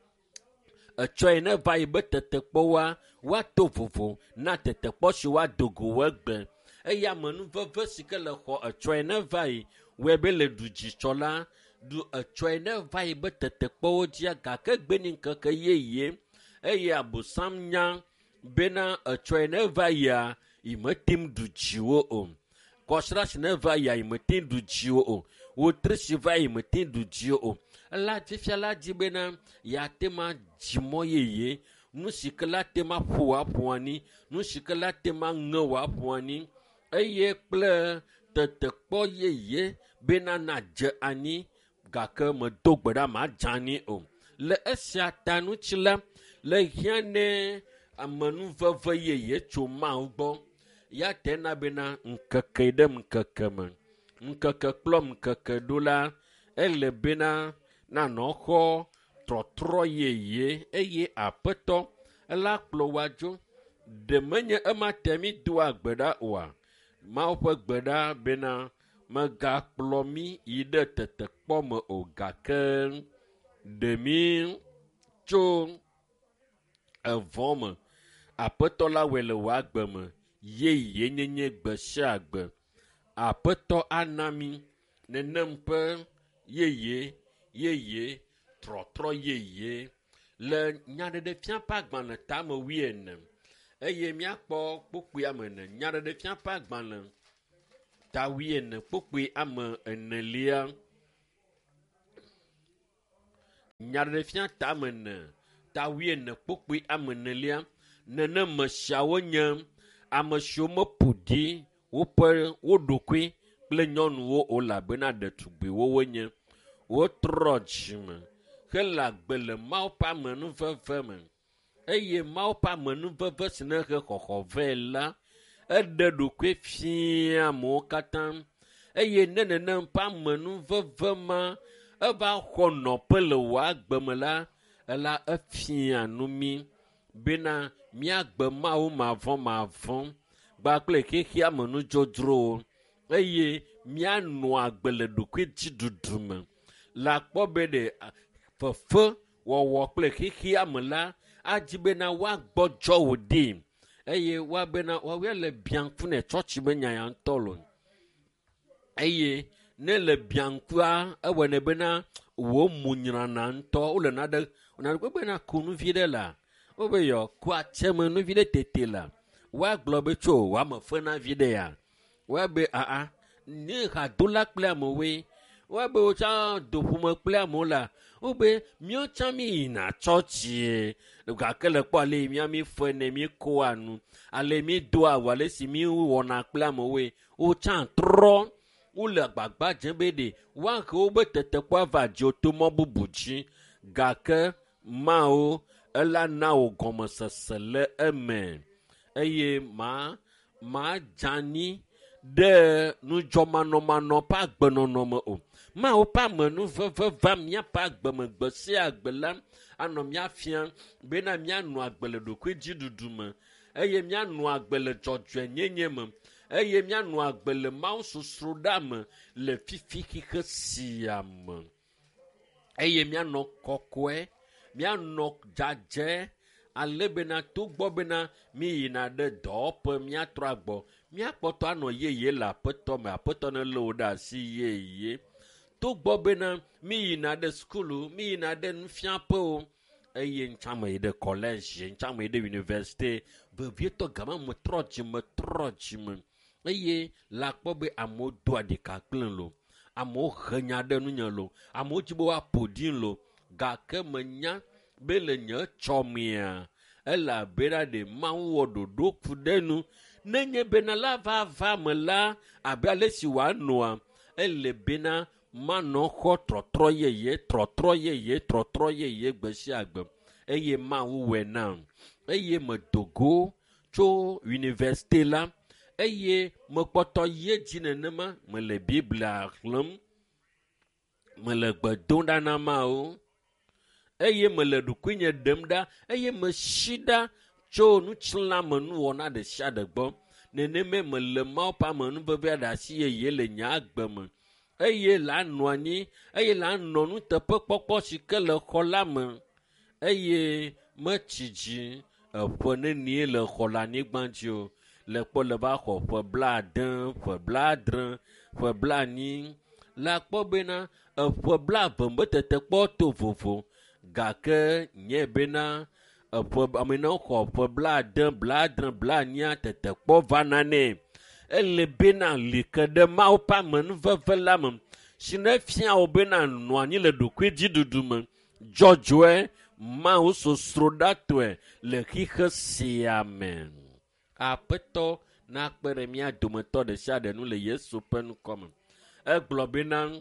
etsɔe ne va yi be tetekpɔwoa woato vovo na tetekpɔ si woadogo wo egbe eye amenuveve si ke le xɔ etsɔe ne va yi wɔe be le ɖu dzitsɔ la ɖu etsɔe ne va yi be tetekpɔwo dzia gake gbe ni ŋkeke yeye eye abosam nya bena etsɔe ne va yia yi metem ɖu dziwo o kɔsra si ne va yia yi metem ɖu dziwo o wotri si va yi metem ɖu dziwo o ela fifia la di bena yate ma dzimɔ yeye nu si ke la te ma ƒo aƒo anyi nu si ke la te ma ŋe wɔ aƒo anyi eye kple tetekpɔ yeye bena na dze anyi gake medo gbe ɖa ma dze anyi o le esia ta nutsi la le hiã ne amenuveve yeye tso mawo gbɔ ya tena bena ŋkeke ɖe ŋkeke me ŋkeke kplɔ ŋkeke ɖo la ele bena nanɔ xɔ trɔtrɔ yeye eye aƒetɔ ela kplɔ woadzo ɖe menye ema te mi do agbe ɖa oa mawo ƒe gbe ɖa bena megakplɔ mi yi ɖe tetekpɔ me o gake ɖe mi tso evɔ me aƒetɔ la wɔe le wò agbe me yeye nyenye gbe sia gbe aƒetɔ ana mi nenem ƒe yeye yeye trɔtrɔ yeye le nyaɖeɖe fia ƒe agbalẽ tame wuiene eye míakpɔ kpokpui ame ene nyaɖeɖe fia ƒe agbalẽ ta wuiene kpokpui ame enelia nyaɖeɖe fia tame ene ta wuiene kpokpui ame enelia neneme siawo nye ame siwo meƒo ɖi woƒe wo ɖokui kple nyɔnuwo o elabena ɖetugbiwo wonye wotrɔ dzime hele agbe le Mawu ƒe amenuveve me eye Mawu ƒe amenuveve si ne he xɔxɔ vɛ la eɖe ɖokui fia amewo katã eye ne nenem ƒe amenuveve ma eva xɔ nɔƒe le wò agbe me la ela efia nu mi bena míagbe Mawu mavɔ mavɔ gbakple xexea me nudzrodzrowo eye míanɔ agbe le ɖokui dziɖuɖu me le akpɔ be ɖe fefe wɔwɔ kple xexea me la adi bena woagbɔdzɔ wò ɖi eye woabena woawoe le biaŋku ne tsɔtsi be nyanya ŋutɔ lo eye ne le biaŋkua ewɔne bena wo mu nyrana ŋutɔ wole naɖe naɖe gbegbe na ku nuvi ɖe la wobe yɔ ku atseme nuvi ɖe tete la woagblɔ be tso woame fe na vi ɖe ya woabe aa ne hadola kple amewoe woabe wotsã do ƒome kple amewo la wobe míotsã mi yina tsɔtsie gake le kpɔ ale mía mi fe ne mi ko anu ale mi do awu ale si mi wɔna kple amewoe wotsã trɔ wole agbagba dze be ɖe woahe wobe tetekpɔ va dzi to mɔ bubu dzi gake Mawo ela na wo gɔmesese le eme eye ma ma dzani ɖe nudzɔmanɔmanɔ ƒe agbenɔnɔ me o Mawo ƒe amenuveve va míaƒe agbe me gbe sia gbe la anɔ míafia bena míanɔ agbe le ɖokui dziɖuɖu me eye míanɔ agbe le dzɔdzɔenyenye me eye míanɔ agbe le Mawu susru ɖa me le fifi xixe sia me eye míanɔ kɔkɔe míanɔ dzadze ale bena togbɔ bena mi yina ɖe dɔwɔƒe míatrɔ agbɔ míakpɔtɔ anɔ yeye le aƒetɔ me aƒetɔ ne lé wo ɖe asi yeye togbɔ bena mi yina ɖe skulu mi yina ɖe nufiaƒewo eye ŋtsame yi ɖe kɔlɛzi ŋtsame yi ɖe universite vevietɔ gama metrɔ dzi metrɔ dzi me eye le akpɔ be amewo do aɖika kple lo amewo he nya ɖe nunye lo amewo dzi be woaƒo ɖi lo gake menya be le nye tsɔmia ela bena ɖe Mawu wɔ ɖoɖo ku ɖe nu nenye bena la va va me la abe ale si wòanɔa ele bena manɔ xɔ trɔtrɔ yeye trɔtrɔ yeye trɔtrɔ yeye gbe sia gbe eye Mawu wɔe nam eye medogo tso université la eye mekpɔtɔ ye dzi nenema mele Biblia xlẽm mele gbe dom ɖa na Mawu eye mele ɖokuinye ɖem ɖa eye mesi ɖa tso nutsrɔ̃la me nuwɔna ɖe sia ɖe gbɔ neneme mele Mawu ƒe amenuveve ɖe asi yeye le nye agbe me eye la nɔ anyi eye la nɔ nuteƒe kpɔkpɔ si ke le xɔ la me eye metsi dzi eƒe nenie le xɔ le anyigba dzi o le kpɔ le va xɔ ƒe blaade ƒe blaadre ƒe blanyi le akpɔ bena eƒe blaeve be tete kpɔ to vovo gake nye bena eƒe amena xɔ ƒe blaade blaadre blanyia tete kpɔ va nane ele bena li ke ɖe Mawu ƒe amenuveve la me si ne fia wo bena nɔ anyi le ɖokui dziɖuɖu me dzɔdzɔe Mawu sosro ɖatɔe le xixe sia me aƒetɔ nakpe ɖe mía dometɔ ɖe sia ɖe nu le Yesu ƒe nukɔme egblɔ bena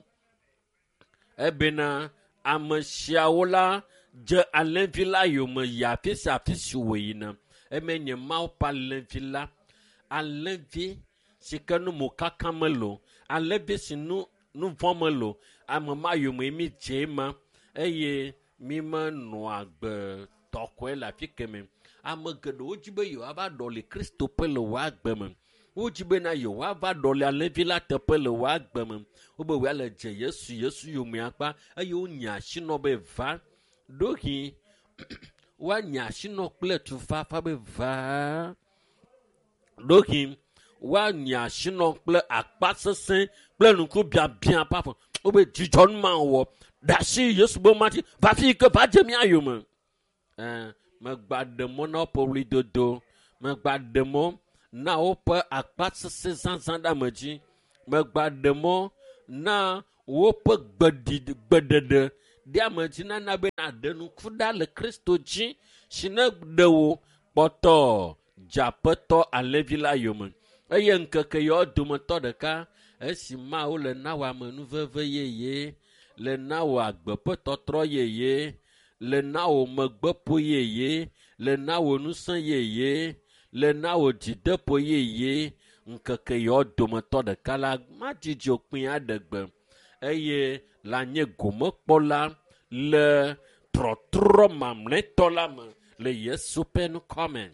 ebena ame siawo la dze alẽvi la yome yi afi sia afi si wòyina emenye Mawu ƒe alẽvi la alẽvi si ke nu mokaka melo alẽvi si nu nuvɔ melo ame ma yome mi dze ma eye mi menɔ agbe tɔxɔe le afi keme ame geɖewo dzi be yewoava ɖɔli Kristo ƒe le wò agbe me wodzi bena yewoava ɖɔli alẽvi la teƒe le wò agbe me wobe woa le dze Yesu Yesu yome akpa eye wonye asi nɔ be va ɖohi woanye asi nɔ kple tufafa be va ɖohi woanye asi nɔ kple akpa sesẽ kple nuku biabia pafɔ wobe dzidzɔ nu ma wɔ ɖe asi Yesu be mati va fi ke va dze mía yome eh, megba ɖe mɔ na woƒe ɣlidodo, megba ɖe mɔ na woƒe akpasese zazã ɖe ame dzi, megba ɖe mɔ na woƒe gbeɖiɖi gbeɖeɖe ɖe ame dzi nana be naɖe nuku ɖa le Kristo dzi si ne ɖe wo kpɔtɔ dzaƒetɔ alẽvi la yome. Eye ŋkeke yawo dometɔ ɖeka esi Mawu le na wò amenuveve yeye, le na wò agbe ƒe tɔtrɔ yeye, le na wò megbeƒo yeye, le na wò ŋusẽ yeye, le na wò dzideƒo yeye, ŋkeke yawo dometɔ ɖeka la madzidzi kpui aɖe gbe. Eye le anye gomekpɔla le trɔtrɔ mamlɛtɔ la me le Yesu ƒe nukɔme.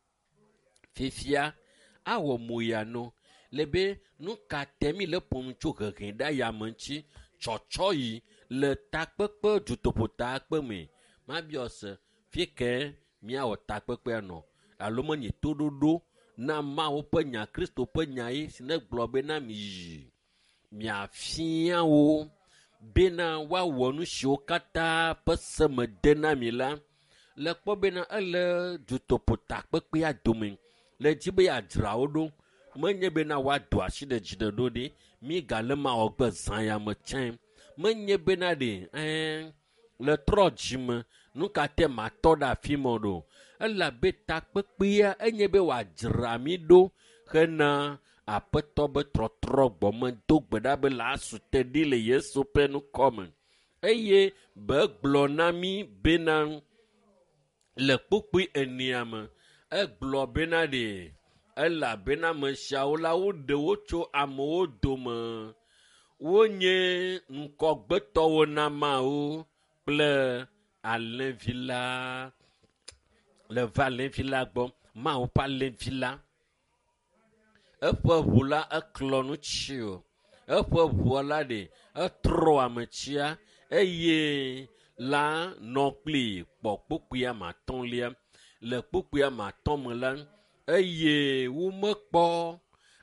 Fifia awɔ moya no le be nu ka te mi le ƒom tso hehe ɖe yame ŋuti tsɔtsɔ yi le takpekpe dutoƒo takpe me. Mabia se fi ke miawɔ takpekpea nɔ alo menye toɖoɖo na Mawu ƒe nya Kristo ƒe nya yi si ne gblɔ be na mi yi miafia wo bena woawɔ nu siwo katã ƒe se me de na mi la le kpɔ bena ele dutoƒo takpekpea dome le dzi be yeadzra wo ɖo. Menye bena woado asi ɖe dziɖeɖo ɖe mi gale mawɔ gbe zã ya me tsɛ. Menye bena ɖe eh, le trɔ dzime nu ka te matɔ ɖe afi me ɖo. Elabe takpekpea enye be wòadzra mi ɖo hena aƒetɔ be trɔtrɔ gbɔme do gbe ɖa be le asu te ɖi le Yesu ƒe nukɔme. Eye be gblɔ na mi bena le kpukpui enea me egblɔ bena ɖe elabena ame siawo la woɖe wo tso amewo dome, wonye ŋkɔgbetɔwo na Mawu kple alẽvi la le va alẽvi la gbɔ. Mawu ƒe alẽvi la eƒe ʋu la eklɔ nu tsi o, eƒe ʋua la ɖe etrɔ ametsia eye la nɔ kpli kpɔ kpukpuia matɔ̃lia le kpukpuia matɔ̃ me la eye womekpɔ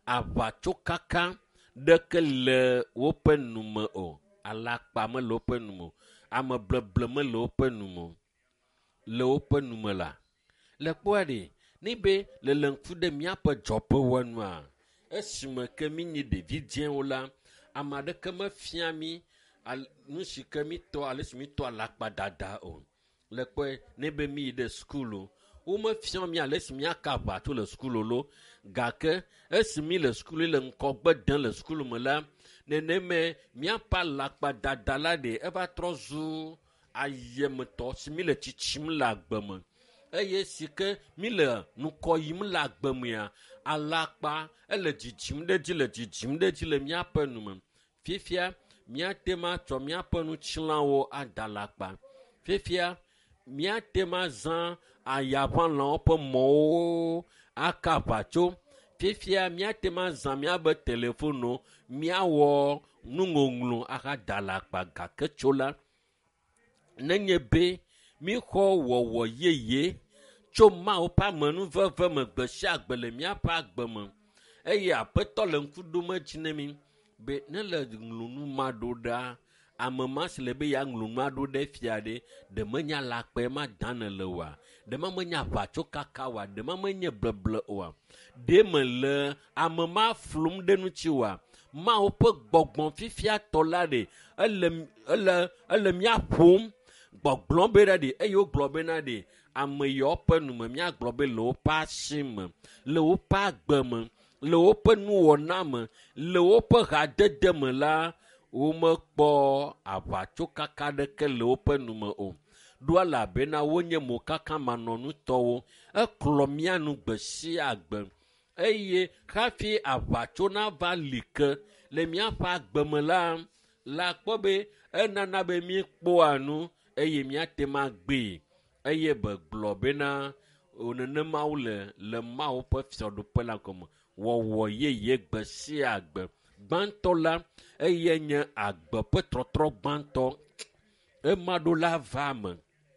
aʋatsokaka ɖeke le woƒe nume o, alakpa mele woƒe nume o, ame bleble mele woƒe nume o. Le woƒe nume la le kpɔa ɖe ne be le le ŋku ɖe míaƒe dzɔƒe wɔnua esime ke mi nyi ɖevi dzɛwo la ame aɖeke mefia mi nu si ke mi tɔ ale si mi tɔ alakpa dada o. Le kpɔe ne be mi yi ɖe skulu womefia mi ale si miaka aʋatso le skulu lo, gake esi mi le skulu le ŋkɔgbe dem le skulu me la neneme míaƒe alakpa dada la ɖe eva trɔ zu ayemetɔ si mi le tsitsim le agbe me. Eye si ke mi le nukɔ yim le agbe mea alakpa ele dzidzim ɖe dzi le dzidzim ɖe dzi le míaƒe nume. Fifia míate ma tsɔ míaƒe nutsilãwo ada alakpa. Fifia míate ma zã ayaʋalãwo ƒe mɔwo aka aʋatso. Fifia míate ma zã míabe telefono míawɔ nuŋɔŋlɔ aha da alakpa, gake tso la nenye be mi xɔ wɔwɔ yeye tso Mawu ƒe amenuveve me gbe sia gbe le míaƒe agbe me eye aƒetɔ le ŋku ɖom edzi ne mi be ne le ŋlɔnu ma ɖo ɖa ame ma si le be ya ŋlɔnua ɖo ɖe fia ɖe ɖe menye alakpa ma dane le oa, ɖe ma menye aʋatsokaka oa, ɖe ma menye bleble oa, ɖe me le ame ma flum ɖe ŋuti oa. Mawu ƒe gbɔgbɔ fifia tɔ la ɖe ele ele ele mía ƒom gbɔgblɔ be ɖa ɖe eye wogblɔ bena ɖe ame yawo ƒe nume míagblɔ be le woƒe asi me, le woƒe agbe me, le woƒe nuwɔna me, le woƒe hadede me la womekpɔ aʋatsokaka ɖeke le woƒe nume o. Ɖo elabena wonye mokaka manɔnutɔwo. Ekplɔ mía nu gbe sia gbe eye hafi aʋatso nava li ke le míaƒe agbe me la la kpɔ be enana be míekpɔa nu eye míate ma gbee eye begblɔ bena nenema wole le Mawu ƒe fiaɖuƒe la gɔme wɔwɔ yeye gbe sia gbe. Gbãtɔ la eye nye agbe ƒe trɔtrɔ gbãtɔ ema ɖo la va me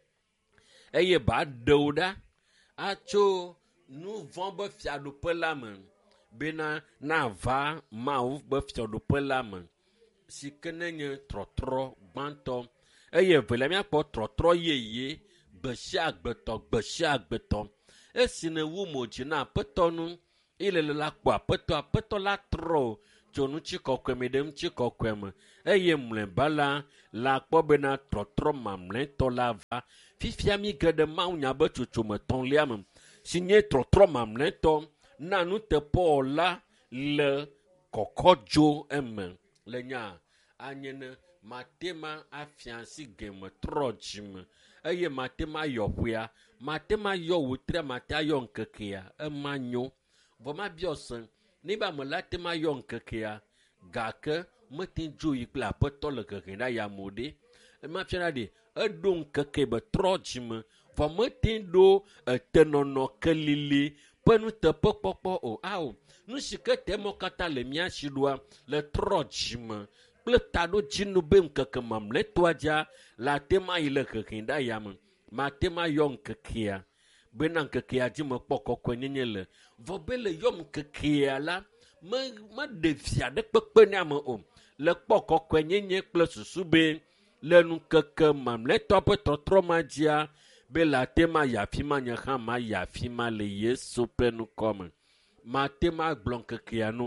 eye ba ɖewo ɖa atso nu vɔ̃ be fiaɖuƒe la me bena na va Mawu be fiaɖuƒe la me si ke nenye trɔtrɔ gbãtɔ eye velia míakpɔ trɔtrɔ yeye gbeshi agbeto gbeshi agbeto esi ne wu moji na apeto nu ile le la kpo apeto apeto la tro tsonu tsikɔkɔe me ɖem tsikɔkɔe me eye mlɔeba la la kpɔ bena trɔtrɔ mamlɛtɔ la va fifia mi ge ɖe mawunya be tsotsometɔlia me si nye trɔtrɔ mamlɛtɔ na nuteƒewɔ la le kɔkɔ dzo eme le nya anye ne matema afia si game trɔ dzime eye matema yɔ ƒea matema yɔ wotria mate ayɔ ŋkekea ema nyo vɔ ma biɔ se ne ba me la tema yɔ ŋkekea gake mete dzo yi kple aƒetɔ le keke ɖa ya mo ɖe ema fia ɖe eɖo ŋkeke be trɔ dzime vɔ mete ɖo etenɔnɔ kelili ƒe nuteƒe kpɔkpɔ o awo nu si ke te mɔ katã le mía si ɖoa le trɔ dzime kple taɖo dzinu be ŋkeke mamlɛtɔa dza la tema yi le keke ɖa ya me matema yɔ ŋkekea bena ŋkekea dzi me kpɔ kɔkɔe nyenye le vɔ be le yɔm ŋkekea la me me ɖe via ɖe kpekpe ne ame o le kpɔ kɔkɔe nyenye kple susu be le ŋkeke mamlɛtɔ ƒe tɔtrɔ ma dzia be la tema yi afi ma nye hã ma yi afi ma le Yesu ƒe nukɔme matema gblɔ ŋkekea nu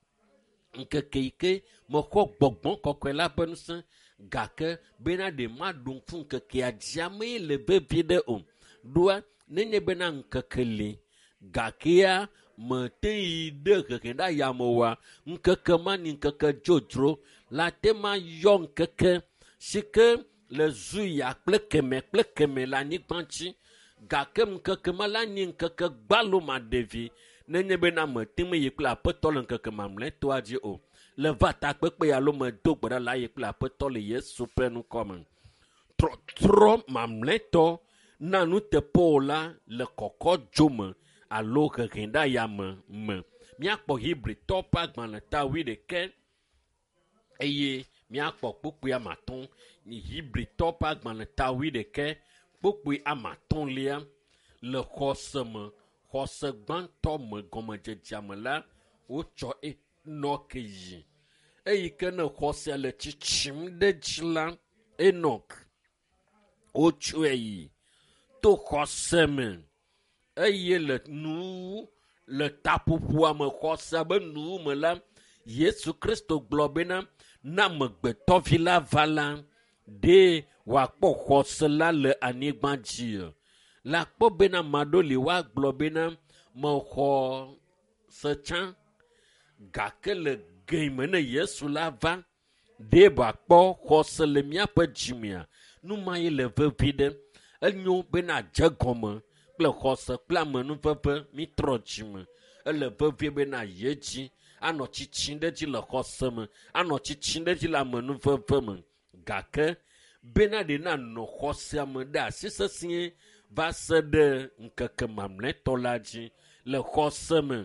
ŋkeke yi ke mexɔ gbɔgbɔ kɔkɔe la ƒe ŋusẽ gake bena ɖe maɖu ŋku ŋkekea dzia mee le vevi ɖe o ɖoa nenye bena ŋkeke li gakea mete yi ɖe keke ɖa yame oa ŋkeke ma ni ŋkeke dzodzro la tema yɔ ŋkeke si ke le zuya kple keme kple keme le anyigba ŋtsi gake ŋkeke ma la ni ŋkeke gbalo ma ɖevi nenye bena mete me yi kple aƒetɔ le ŋkeke mamlɛtɔa dzi o le va takpekpe alo medo gbe ɖa la yi kple aƒetɔ le Yesu ƒe nukɔme trɔtrɔ mamlɛtɔ na nuteƒewɔla le kɔkɔ dzome alo hehe ɖa yame me míakpɔ Hebritɔ ƒe agbalẽ ta wi ɖeke eye míakpɔ kpukpui amatɔ̃ Hebritɔ ƒe agbalẽ ta wi ɖeke kpukpui amatɔ̃lia le xɔse me xɔse gbãtɔ me gɔmedzedzea me la wotsɔ Enɔk yi eyi ke ne xɔsea le tsitsim ɖe dzi la Enɔk wotsɔe yi to xɔse me eye le nu le taƒoƒoa me xɔsea be nu me la Yesu Kristo gblɔ bena na amegbetɔvi la va la ɖe wòakpɔ xɔse la le anyigba dzi la kpɔ bena maɖo li woagblɔ bena mexɔ se tsã gake le game ne Yesu la va ɖe wòakpɔ xɔse le míaƒe dzimea nu ma ye le vevi ɖe enyo bena dze gɔme kple xɔse kple amenuveve mi trɔ dzime ele vevie bena ye dzi anɔ tsitsi ɖe dzi le xɔse me anɔ tsitsi ɖe dzi le amenuveve me gake bena ɖe na nɔ xɔsea me ɖe asi sesĩe va se ɖe ŋkeke mamlɛtɔ la dzi le xɔse me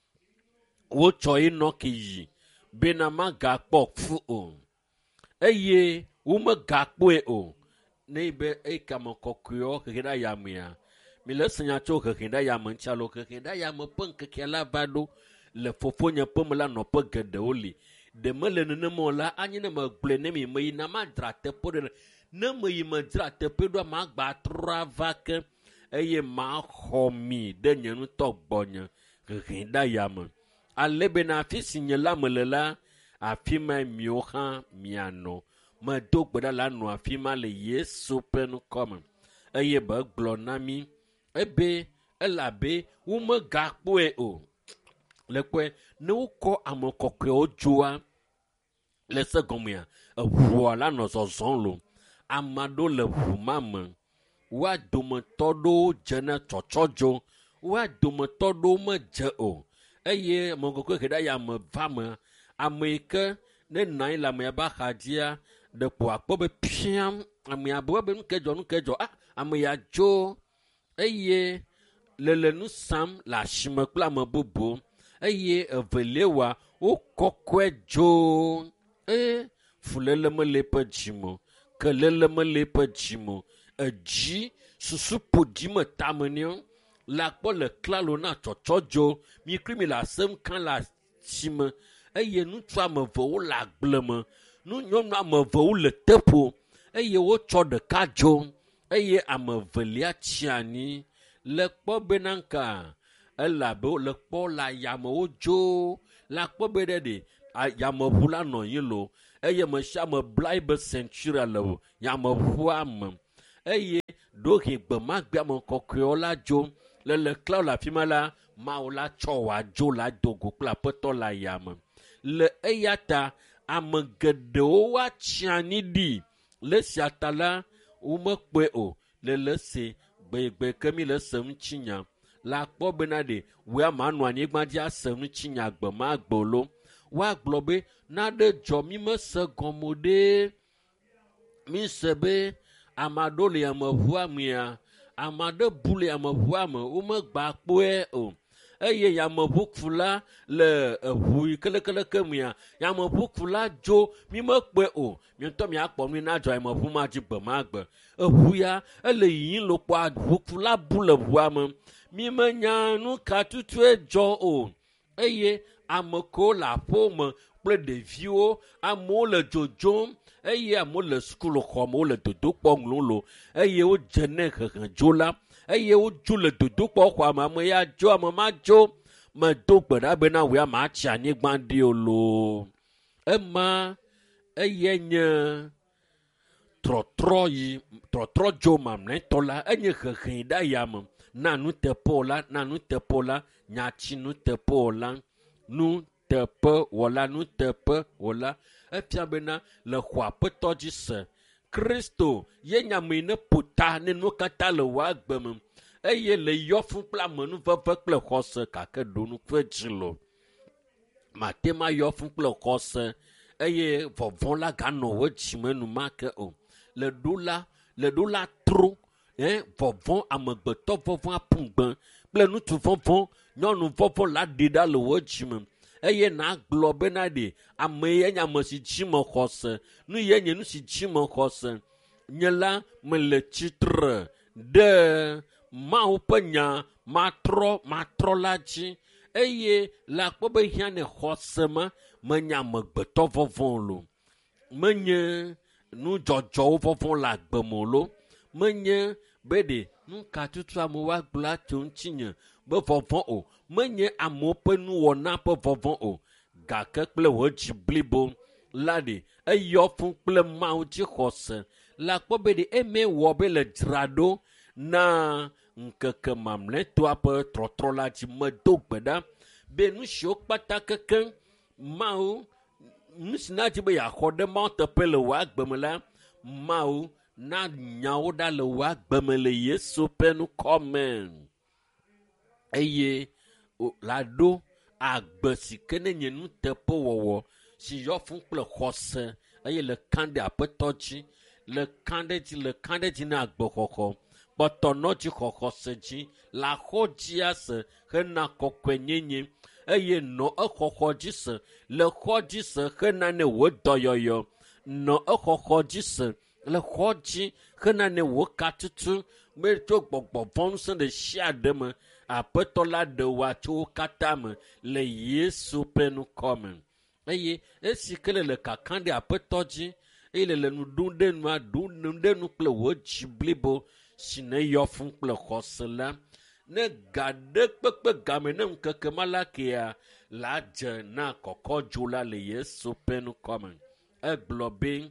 wotsɔ Enɔk yi bena magakpɔ fu o eye womegakpɔe o ne be ekame kɔkɔewo hehe ɖa yamea mi le senya tso hehe ɖa yame ŋuti alo hehe ɖa yame ƒe ŋkekea la va ɖo le fofonye ƒe me la nɔƒe geɖewo li ɖe mele nenema o la anyi ne megblɔe ne mi me yina madzra teƒe ɖe ne me yi medzra teƒe ɖoa magba trɔ ava ke eye maxɔ mi ɖe nye ŋutɔ gbɔnye hehe ɖa yame ale bena afi si nye la me le la afi ma miwo hã mianɔ medo gbe ɖa la nɔ afi ma le Yesu ƒe nukɔme eye be gblɔ na mi ebe elabe womegakpɔe o le kɔe ne wokɔ ame kɔkɔewo dzoa le se gɔmea eʋua la nɔ zɔzɔm lo ame aɖewo le ʋu ma me woa dometɔ ɖewo dze ne tsɔtsɔ dzo woa dometɔ ɖewo medze o eye ame kɔkɔe he ɖa yame va me ame yi ke ne nɔ anyi le amea ƒe axadzia ɖe ko akpɔ be piam amea be be nu ke dzɔ nu ke dzɔ ah ame ya dzo eye le le nu sam le asime kple ame bubu eye evelia wa wokɔkɔe dzo eye fulele mele ƒe dzime ke lele mele ƒe dzime edzi susu ƒoɖi me tame ne la kpɔ le klalo na tsɔtsɔ dzo mi kri mi le asem kan le asime eye ŋutsu ame eve wo le agble me nu nyɔnu ame eve wo le teƒo eye wotsɔ ɖeka dzo eye ame velia tsiani le kpɔ bena nka elabe le kpɔ la yamewo dzo la kpɔ be ɖe ɖe yameʋu la nɔ anyi lo eye me sia me bla be centuria le yameʋua me eye ɖohi gbemagbe ame kɔkɔewo la dzo le le klao le afi ma la Mawu la tsɔ wòadzo la dogo kple aƒetɔ la yame le eya ta ame geɖewo woatsi anyi ɖi le sia ta la womekpɔe o le le se gbegbe ke mi le sem tsinya la kpɔ bena ɖe woe ama nɔ anyigba dzi asem tsinya gbe ma gbe lo woagblɔ be naɖe dzɔ mi mese gɔme ɖe mi se be ame aɖewo le yameʋua mea ame aɖe bu le yameʋua me womegba kpɔe o eye yameʋukula le eʋu yi kelekele mea yameʋukula dzo mi mekpɔe o mientɔ miakpɔ mi na dzɔ yameʋu ma dzi gbe ma gbe eʋu ya ele yiyim lo kpɔ ʋukula bu le ʋua me mi menya nu ka tutue dzɔ o eye ame kewo le aƒewo me kple ɖeviwo amewo le dzodzom eye amewo le sukulu xɔ me wole dodokpɔ ŋlɔ lo eye wodze ne hehe dzo la eye wodzo le dodokpɔ xɔa me ame ya dzo ame ma dzo medo gbe ɖa bena wòe ama tsi anyigba ɖi o lo ema eye nye trɔtrɔ yi trɔtrɔ dzo mamlɛtɔ la enye hehe ɖa yame na nuteƒewo la na nuteƒewo la nyatsi nuteƒewo la nuteƒe wɔla nuteƒe wɔla efia bena le xɔ aƒetɔ dzi se Kristo ye nyame yi ne ƒota ne nu katã le wòa agbe me eye le yɔfu kple amenuveve kple xɔse gake ɖo nu ƒe dzi lo mate ma yɔfu kple xɔse eye vɔvɔ la ganɔ wo dzime enumake o le ɖo la le ɖo la tro eh vɔvɔ amegbetɔ vɔvɔ apugbe kple ŋutsu vɔvɔ nyɔnu vɔvɔ la ɖi ɖa le wo dzime eye na gblɔ bena ɖe ame ye nye ame si dzi me xɔse nu ye nye nu si dzi me xɔse nye la mele tsitre ɖe Mawu ƒe nya matrɔ matrɔ la dzi eye la kpɔ be hiã ne xɔse ma menye amegbetɔ vɔvɔ lo menye nudzɔdzɔwo vɔvɔ le agbe me lo menye be ɖe nu ka tutu amewo agblɔ tso ŋutinye be vɔvɔ o menye amewo ƒe nuwɔna ƒe vɔvɔ o gake kple wò dzi blibo la ɖe eyɔ fún kple Mawu dzi xɔse la kpɔ be ɖe eme wɔ be le dzraɖo na ŋkeke mamlɛtɔa ƒe trɔtrɔ la dzi medo gbe ɖa be nu siwo kpata kekeŋ Mawu nu si na dzi be yeaxɔ ɖe Mawu teƒe le wòa agbe me la Mawu na nyawo ɖa le wòa agbe me le Yesu ƒe nukɔme eye la ɖo agbe si ke ne nye nuteƒe wɔwɔ si yɔ fún kple xɔse eye le kã ɖe aƒetɔ dzi le kã ɖe dzi le kã ɖe dzi na agbexɔxɔ kpɔtɔnɔ dzi xɔxɔse dzi le axɔ dzia se hena kɔkɔe nyenye eye nɔ exɔxɔ dzi se le xɔ dzi se hena ne wò dɔyɔyɔ nɔ exɔxɔ dzi se le xɔ dzi hena ne wò katutu be tso gbɔgbɔ vɔ ŋusẽ ɖe sia ɖe me aƒetɔ la ɖe wòa tso wo katã me le Yesu ƒe nukɔme eye esi ke le le kakã ɖe aƒetɔ dzi eye le le nu ɖum ɖe nua ɖum nu ɖe nu kple wò dzi blibo si ne yɔ fún kple xɔse la ne ga ɖe kpekpe game ne ŋkeke ma la kea la dze na kɔkɔ dzo la le Yesu ƒe nukɔme egblɔ be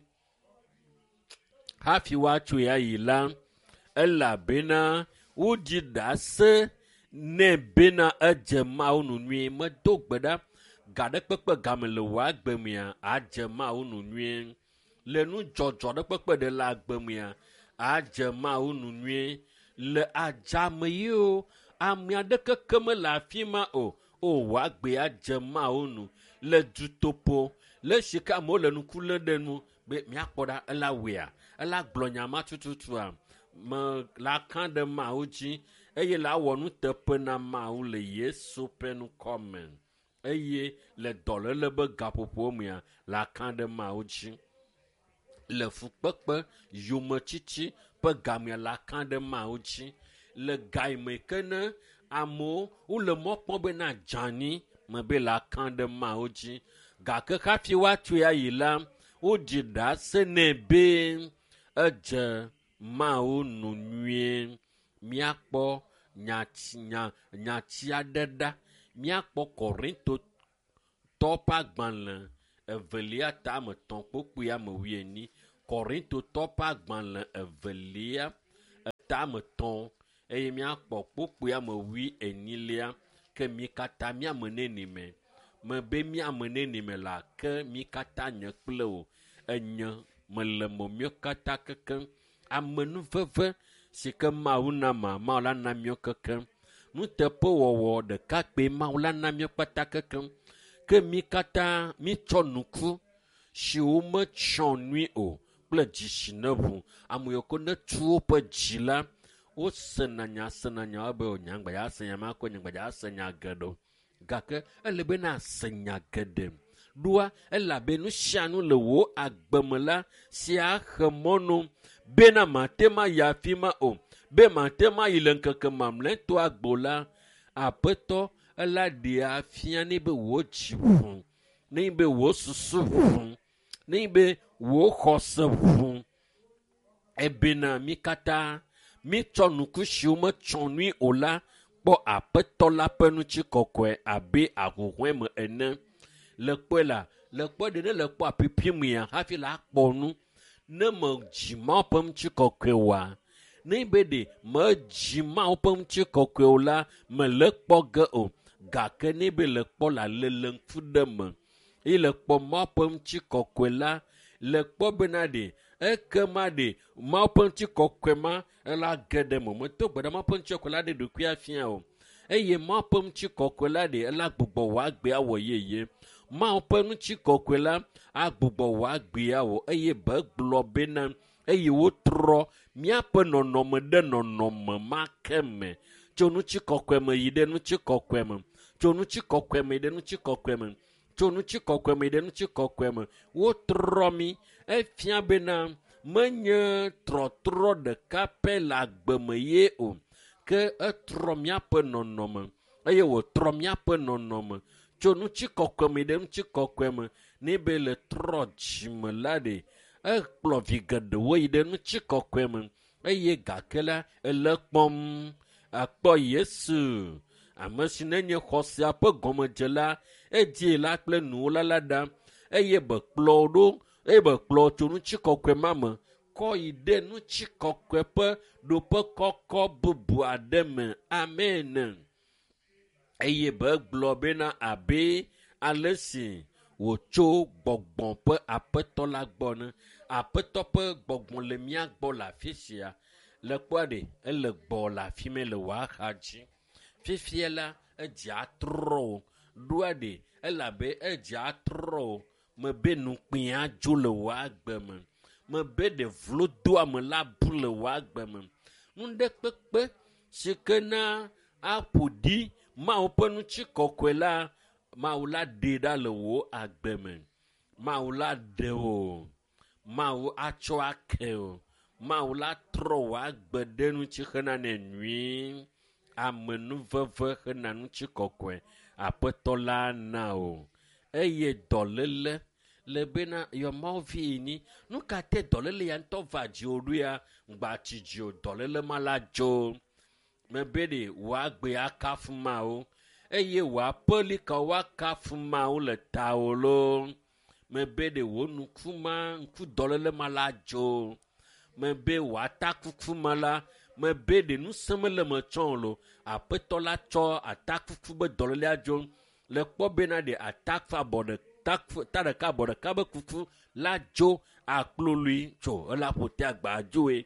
hafi woatso ya yi la elabena wodzi ɖase ne bena edze Mawu nu nyuie medo gbe ɖa ga ɖe kpekpe game le wòa agbe mea adze Mawu nu nyuie le nu dzɔdzɔ ɖe kpekpe ɖe le agbe mea adze Mawu nu nyuie le adzame yiwo ame aɖeke ke mele afi ma o o wòa agbe adze Mawu nu le dutoƒo le si ke amewo le nuku lé ɖe nu be miakpɔ ɖa ela wea ela gblɔ nya ma tututua me la kã ɖe Mawu dzi eye la wɔ nuteƒe na Mawu le Yesu ƒe nukɔme eye le dɔléle be gaƒoƒo mea la kã ɖe Mawu dzi le fukpekpe yometsitsi ƒe gamea la kã ɖe Mawu dzi le ga yi me ke ne amewo wole mɔ kpɔm be na dzani me be la kã ɖe Mawu dzi gake hafi woatso ya yi la woɖi ɖase nɛ be edze mawo nu nyuie miakpɔ nyatsi nya nyatsi aɖe ɖa miakpɔ Korinto tɔƒe agbalẽ evelia tame tɔn kpokpui ame wuieni Korinto tɔƒe agbalẽ evelia tame tɔn eye miakpɔ kpokpui ame wui enilia ke mi katã miame nenime me be miame nenime la ke mi katã nye kple o enye mele mo mio katã kekeŋ amenuveve si ke Mawu na ma Mawu la na mio kekeŋ nuteƒewɔwɔ ɖekakpɛ Mawu la na mio kpata kekeŋ ke mi katã mi tsɔ nuku siwo metsyɔ nui o kple dzisi ne ʋu ame yiwo ke ne tu woƒe dzi la wosena nya sena nya be nyagba ya se nya ma ko nyagba ya se nya geɖo gake ele be na se nya geɖe ɖoa elabe nu sia nu le wo agbeme la si axe mɔno bena mate ma yi afi ma o be mate ma yi le ŋkeke mamlɛtɔ agbo la aƒetɔ ela ɖe afia ne be wo dzi ʋu ne be wo susu ʋu ne be wo xɔse ʋu ebena mi katã mi tsɔ nuku siwo metsɔ nui o la kpɔ aƒetɔ la ƒe nutsi kɔkɔe abe ahuhɔe me ene le kpɔe la le kpɔ ɖe ne le kpɔ apipi mea hafi la akpɔ nu ne me dzi Mawu ƒe nutsi kɔkɔe wa ne be ɖe me dzi Mawu ƒe nutsi kɔkɔe o la me le kpɔ ge o gake ne be le kpɔ la le le ŋku ɖe me eye le kpɔ Mawu ƒe nutsi kɔkɔe la le kpɔ bena ɖe ekema ɖe Mawu ƒe ŋutsi kɔkɔe ma ela ge ɖe me meto gbe ɖe Mawu ƒe ŋutsi kɔkɔe la ɖe ɖokui afia o eye Mawu ƒe ŋutsi kɔkɔe la ɖe ela gbugbɔ wɔ agbe awɔ yeye Mawu ƒe ŋutsi kɔkɔe la agbugbɔ wɔ agbe awɔ eye be gblɔ bena eye wotrɔ míaƒe nɔnɔme ɖe nɔnɔme ma ke me tso ŋutsi kɔkɔe me yi ɖe ŋutsi kɔkɔe me tso ŋutsi kɔkɔe me yi ɖe ŋutsi kɔkɔe me tso ŋutsi kɔkɔe me yi ɖe ŋutsi kɔkɔe me wotrɔ mi efia bena menye trɔtrɔ ɖeka pɛ le agbeme ye o ke etrɔ míaƒe nɔnɔme eye wòtrɔ míaƒe nɔnɔme tso ŋutsi kɔkɔe me ɖe ŋutsi kɔkɔe me ne be le trɔ dzime la ɖe ekplɔ vi geɖewo yi ɖe ŋutsi kɔkɔe me eye gake la ele kpɔm akpɔ Yesu ame si nenye xɔsea ƒe gɔmedzela edie la kple nuwo la la ɖa eye be kplɔ ɖo eye be kplɔ tso ŋutsi kɔkɔe ma me kɔ yi ɖe ŋutsi kɔkɔe ƒe ɖoƒe kɔkɔ bubu aɖe me amen eye be gblɔ bena abe ale si wòtso gbɔgbɔ ƒe aƒetɔ la gbɔ ne aƒetɔ ƒe gbɔgbɔ le mía gbɔ le afi sia le kpɔa ɖe ele gbɔ le afi me le wòaxa dzi fifia la edze atrɔ o ɖoa ɖe elabe edze atrɔ o me be nukpɛ adzo le wòagbe me me be ɖe vlodoa me la bu le wòagbe me nu ɖe kpekpe si ke na aƒo ɖi Mawu ƒe ŋutsi kɔkɔe la Mawu la ɖe ɖa le wò agbe me Mawu la ɖe o Mawu atsɔ ake o Mawu la trɔ wòagbe ɖe ŋutsi hena ne nyui amenuveve hena ŋutsi kɔkɔe aƒetɔ la na o eye dɔléle le bena yɔ Mawu vi ni nu ka te dɔléle ya ŋutɔ va dzi o ɖo ya ŋgbatsi dzi o dɔléle ma la dzo me be ɖe wòagbe akafu Mawu eye wòaƒeli ka wòakafu Mawu le tawò lo me be ɖe wò nuku ma ŋku dɔléle ma la dzo me be wòata kuku ma la me be ɖe nusẽ mele me tsɔ lo aƒetɔ la tsɔ atakuku be dɔlélia dzo le kpɔ bena ɖe atakufu abɔ ɖe ta ɖeka abɔ ɖeka be kuku la dzo akplolui tso ela ƒote agba dzoe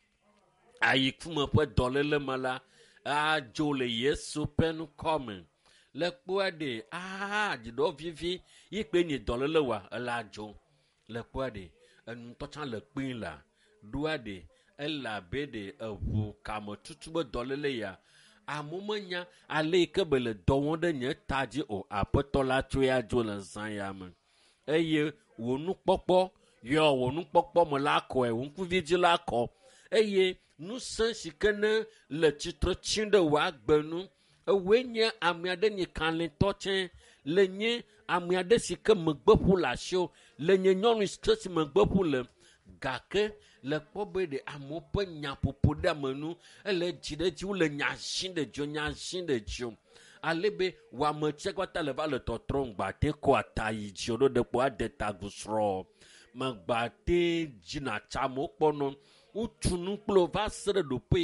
ayi kume ƒe dɔléle me la adzo le Yesu ƒe nukɔme le kpɔa ɖe aa dziɖɔ vivi yi kpe nye dɔléle wa ela dzo le kpɔa ɖe enutɔ tsã le kpee la ɖoa ɖe elabe ɖe eʋu kame tutu be dɔléle ya amewo menya ale yi ke be le dɔ wɔm ɖe nye ta dzi o aƒetɔ la tsoe adzo le zã ya me eye wò nukpɔkpɔ yɔ wò nukpɔkpɔ me la kɔe wò ŋkuvi dzi la kɔ eye nusẽ si ke ne le tsitre tsi ɖe wòagbe nu ewoe nye ame aɖe nye kalẽtɔ tsɛ le nye ame aɖe si ke megbeƒu le asiwo le nye nyɔnu si megbeƒu le gake le kpɔ be ɖe amewo ƒe nyaƒoƒo ɖe amenu ele dzi ɖe dzi wole nya zi ɖe dzi nya zi ɖe dzi ale be wɔame tse kpata le va le tɔtrɔm gbate kɔ ata yi dzi o ɖo ɖe kpɔ ade tagu srɔ̃ me gbate dzina tsa amewo kpɔ nɔ ŋutsu nu kple va se ɖe ɖoƒe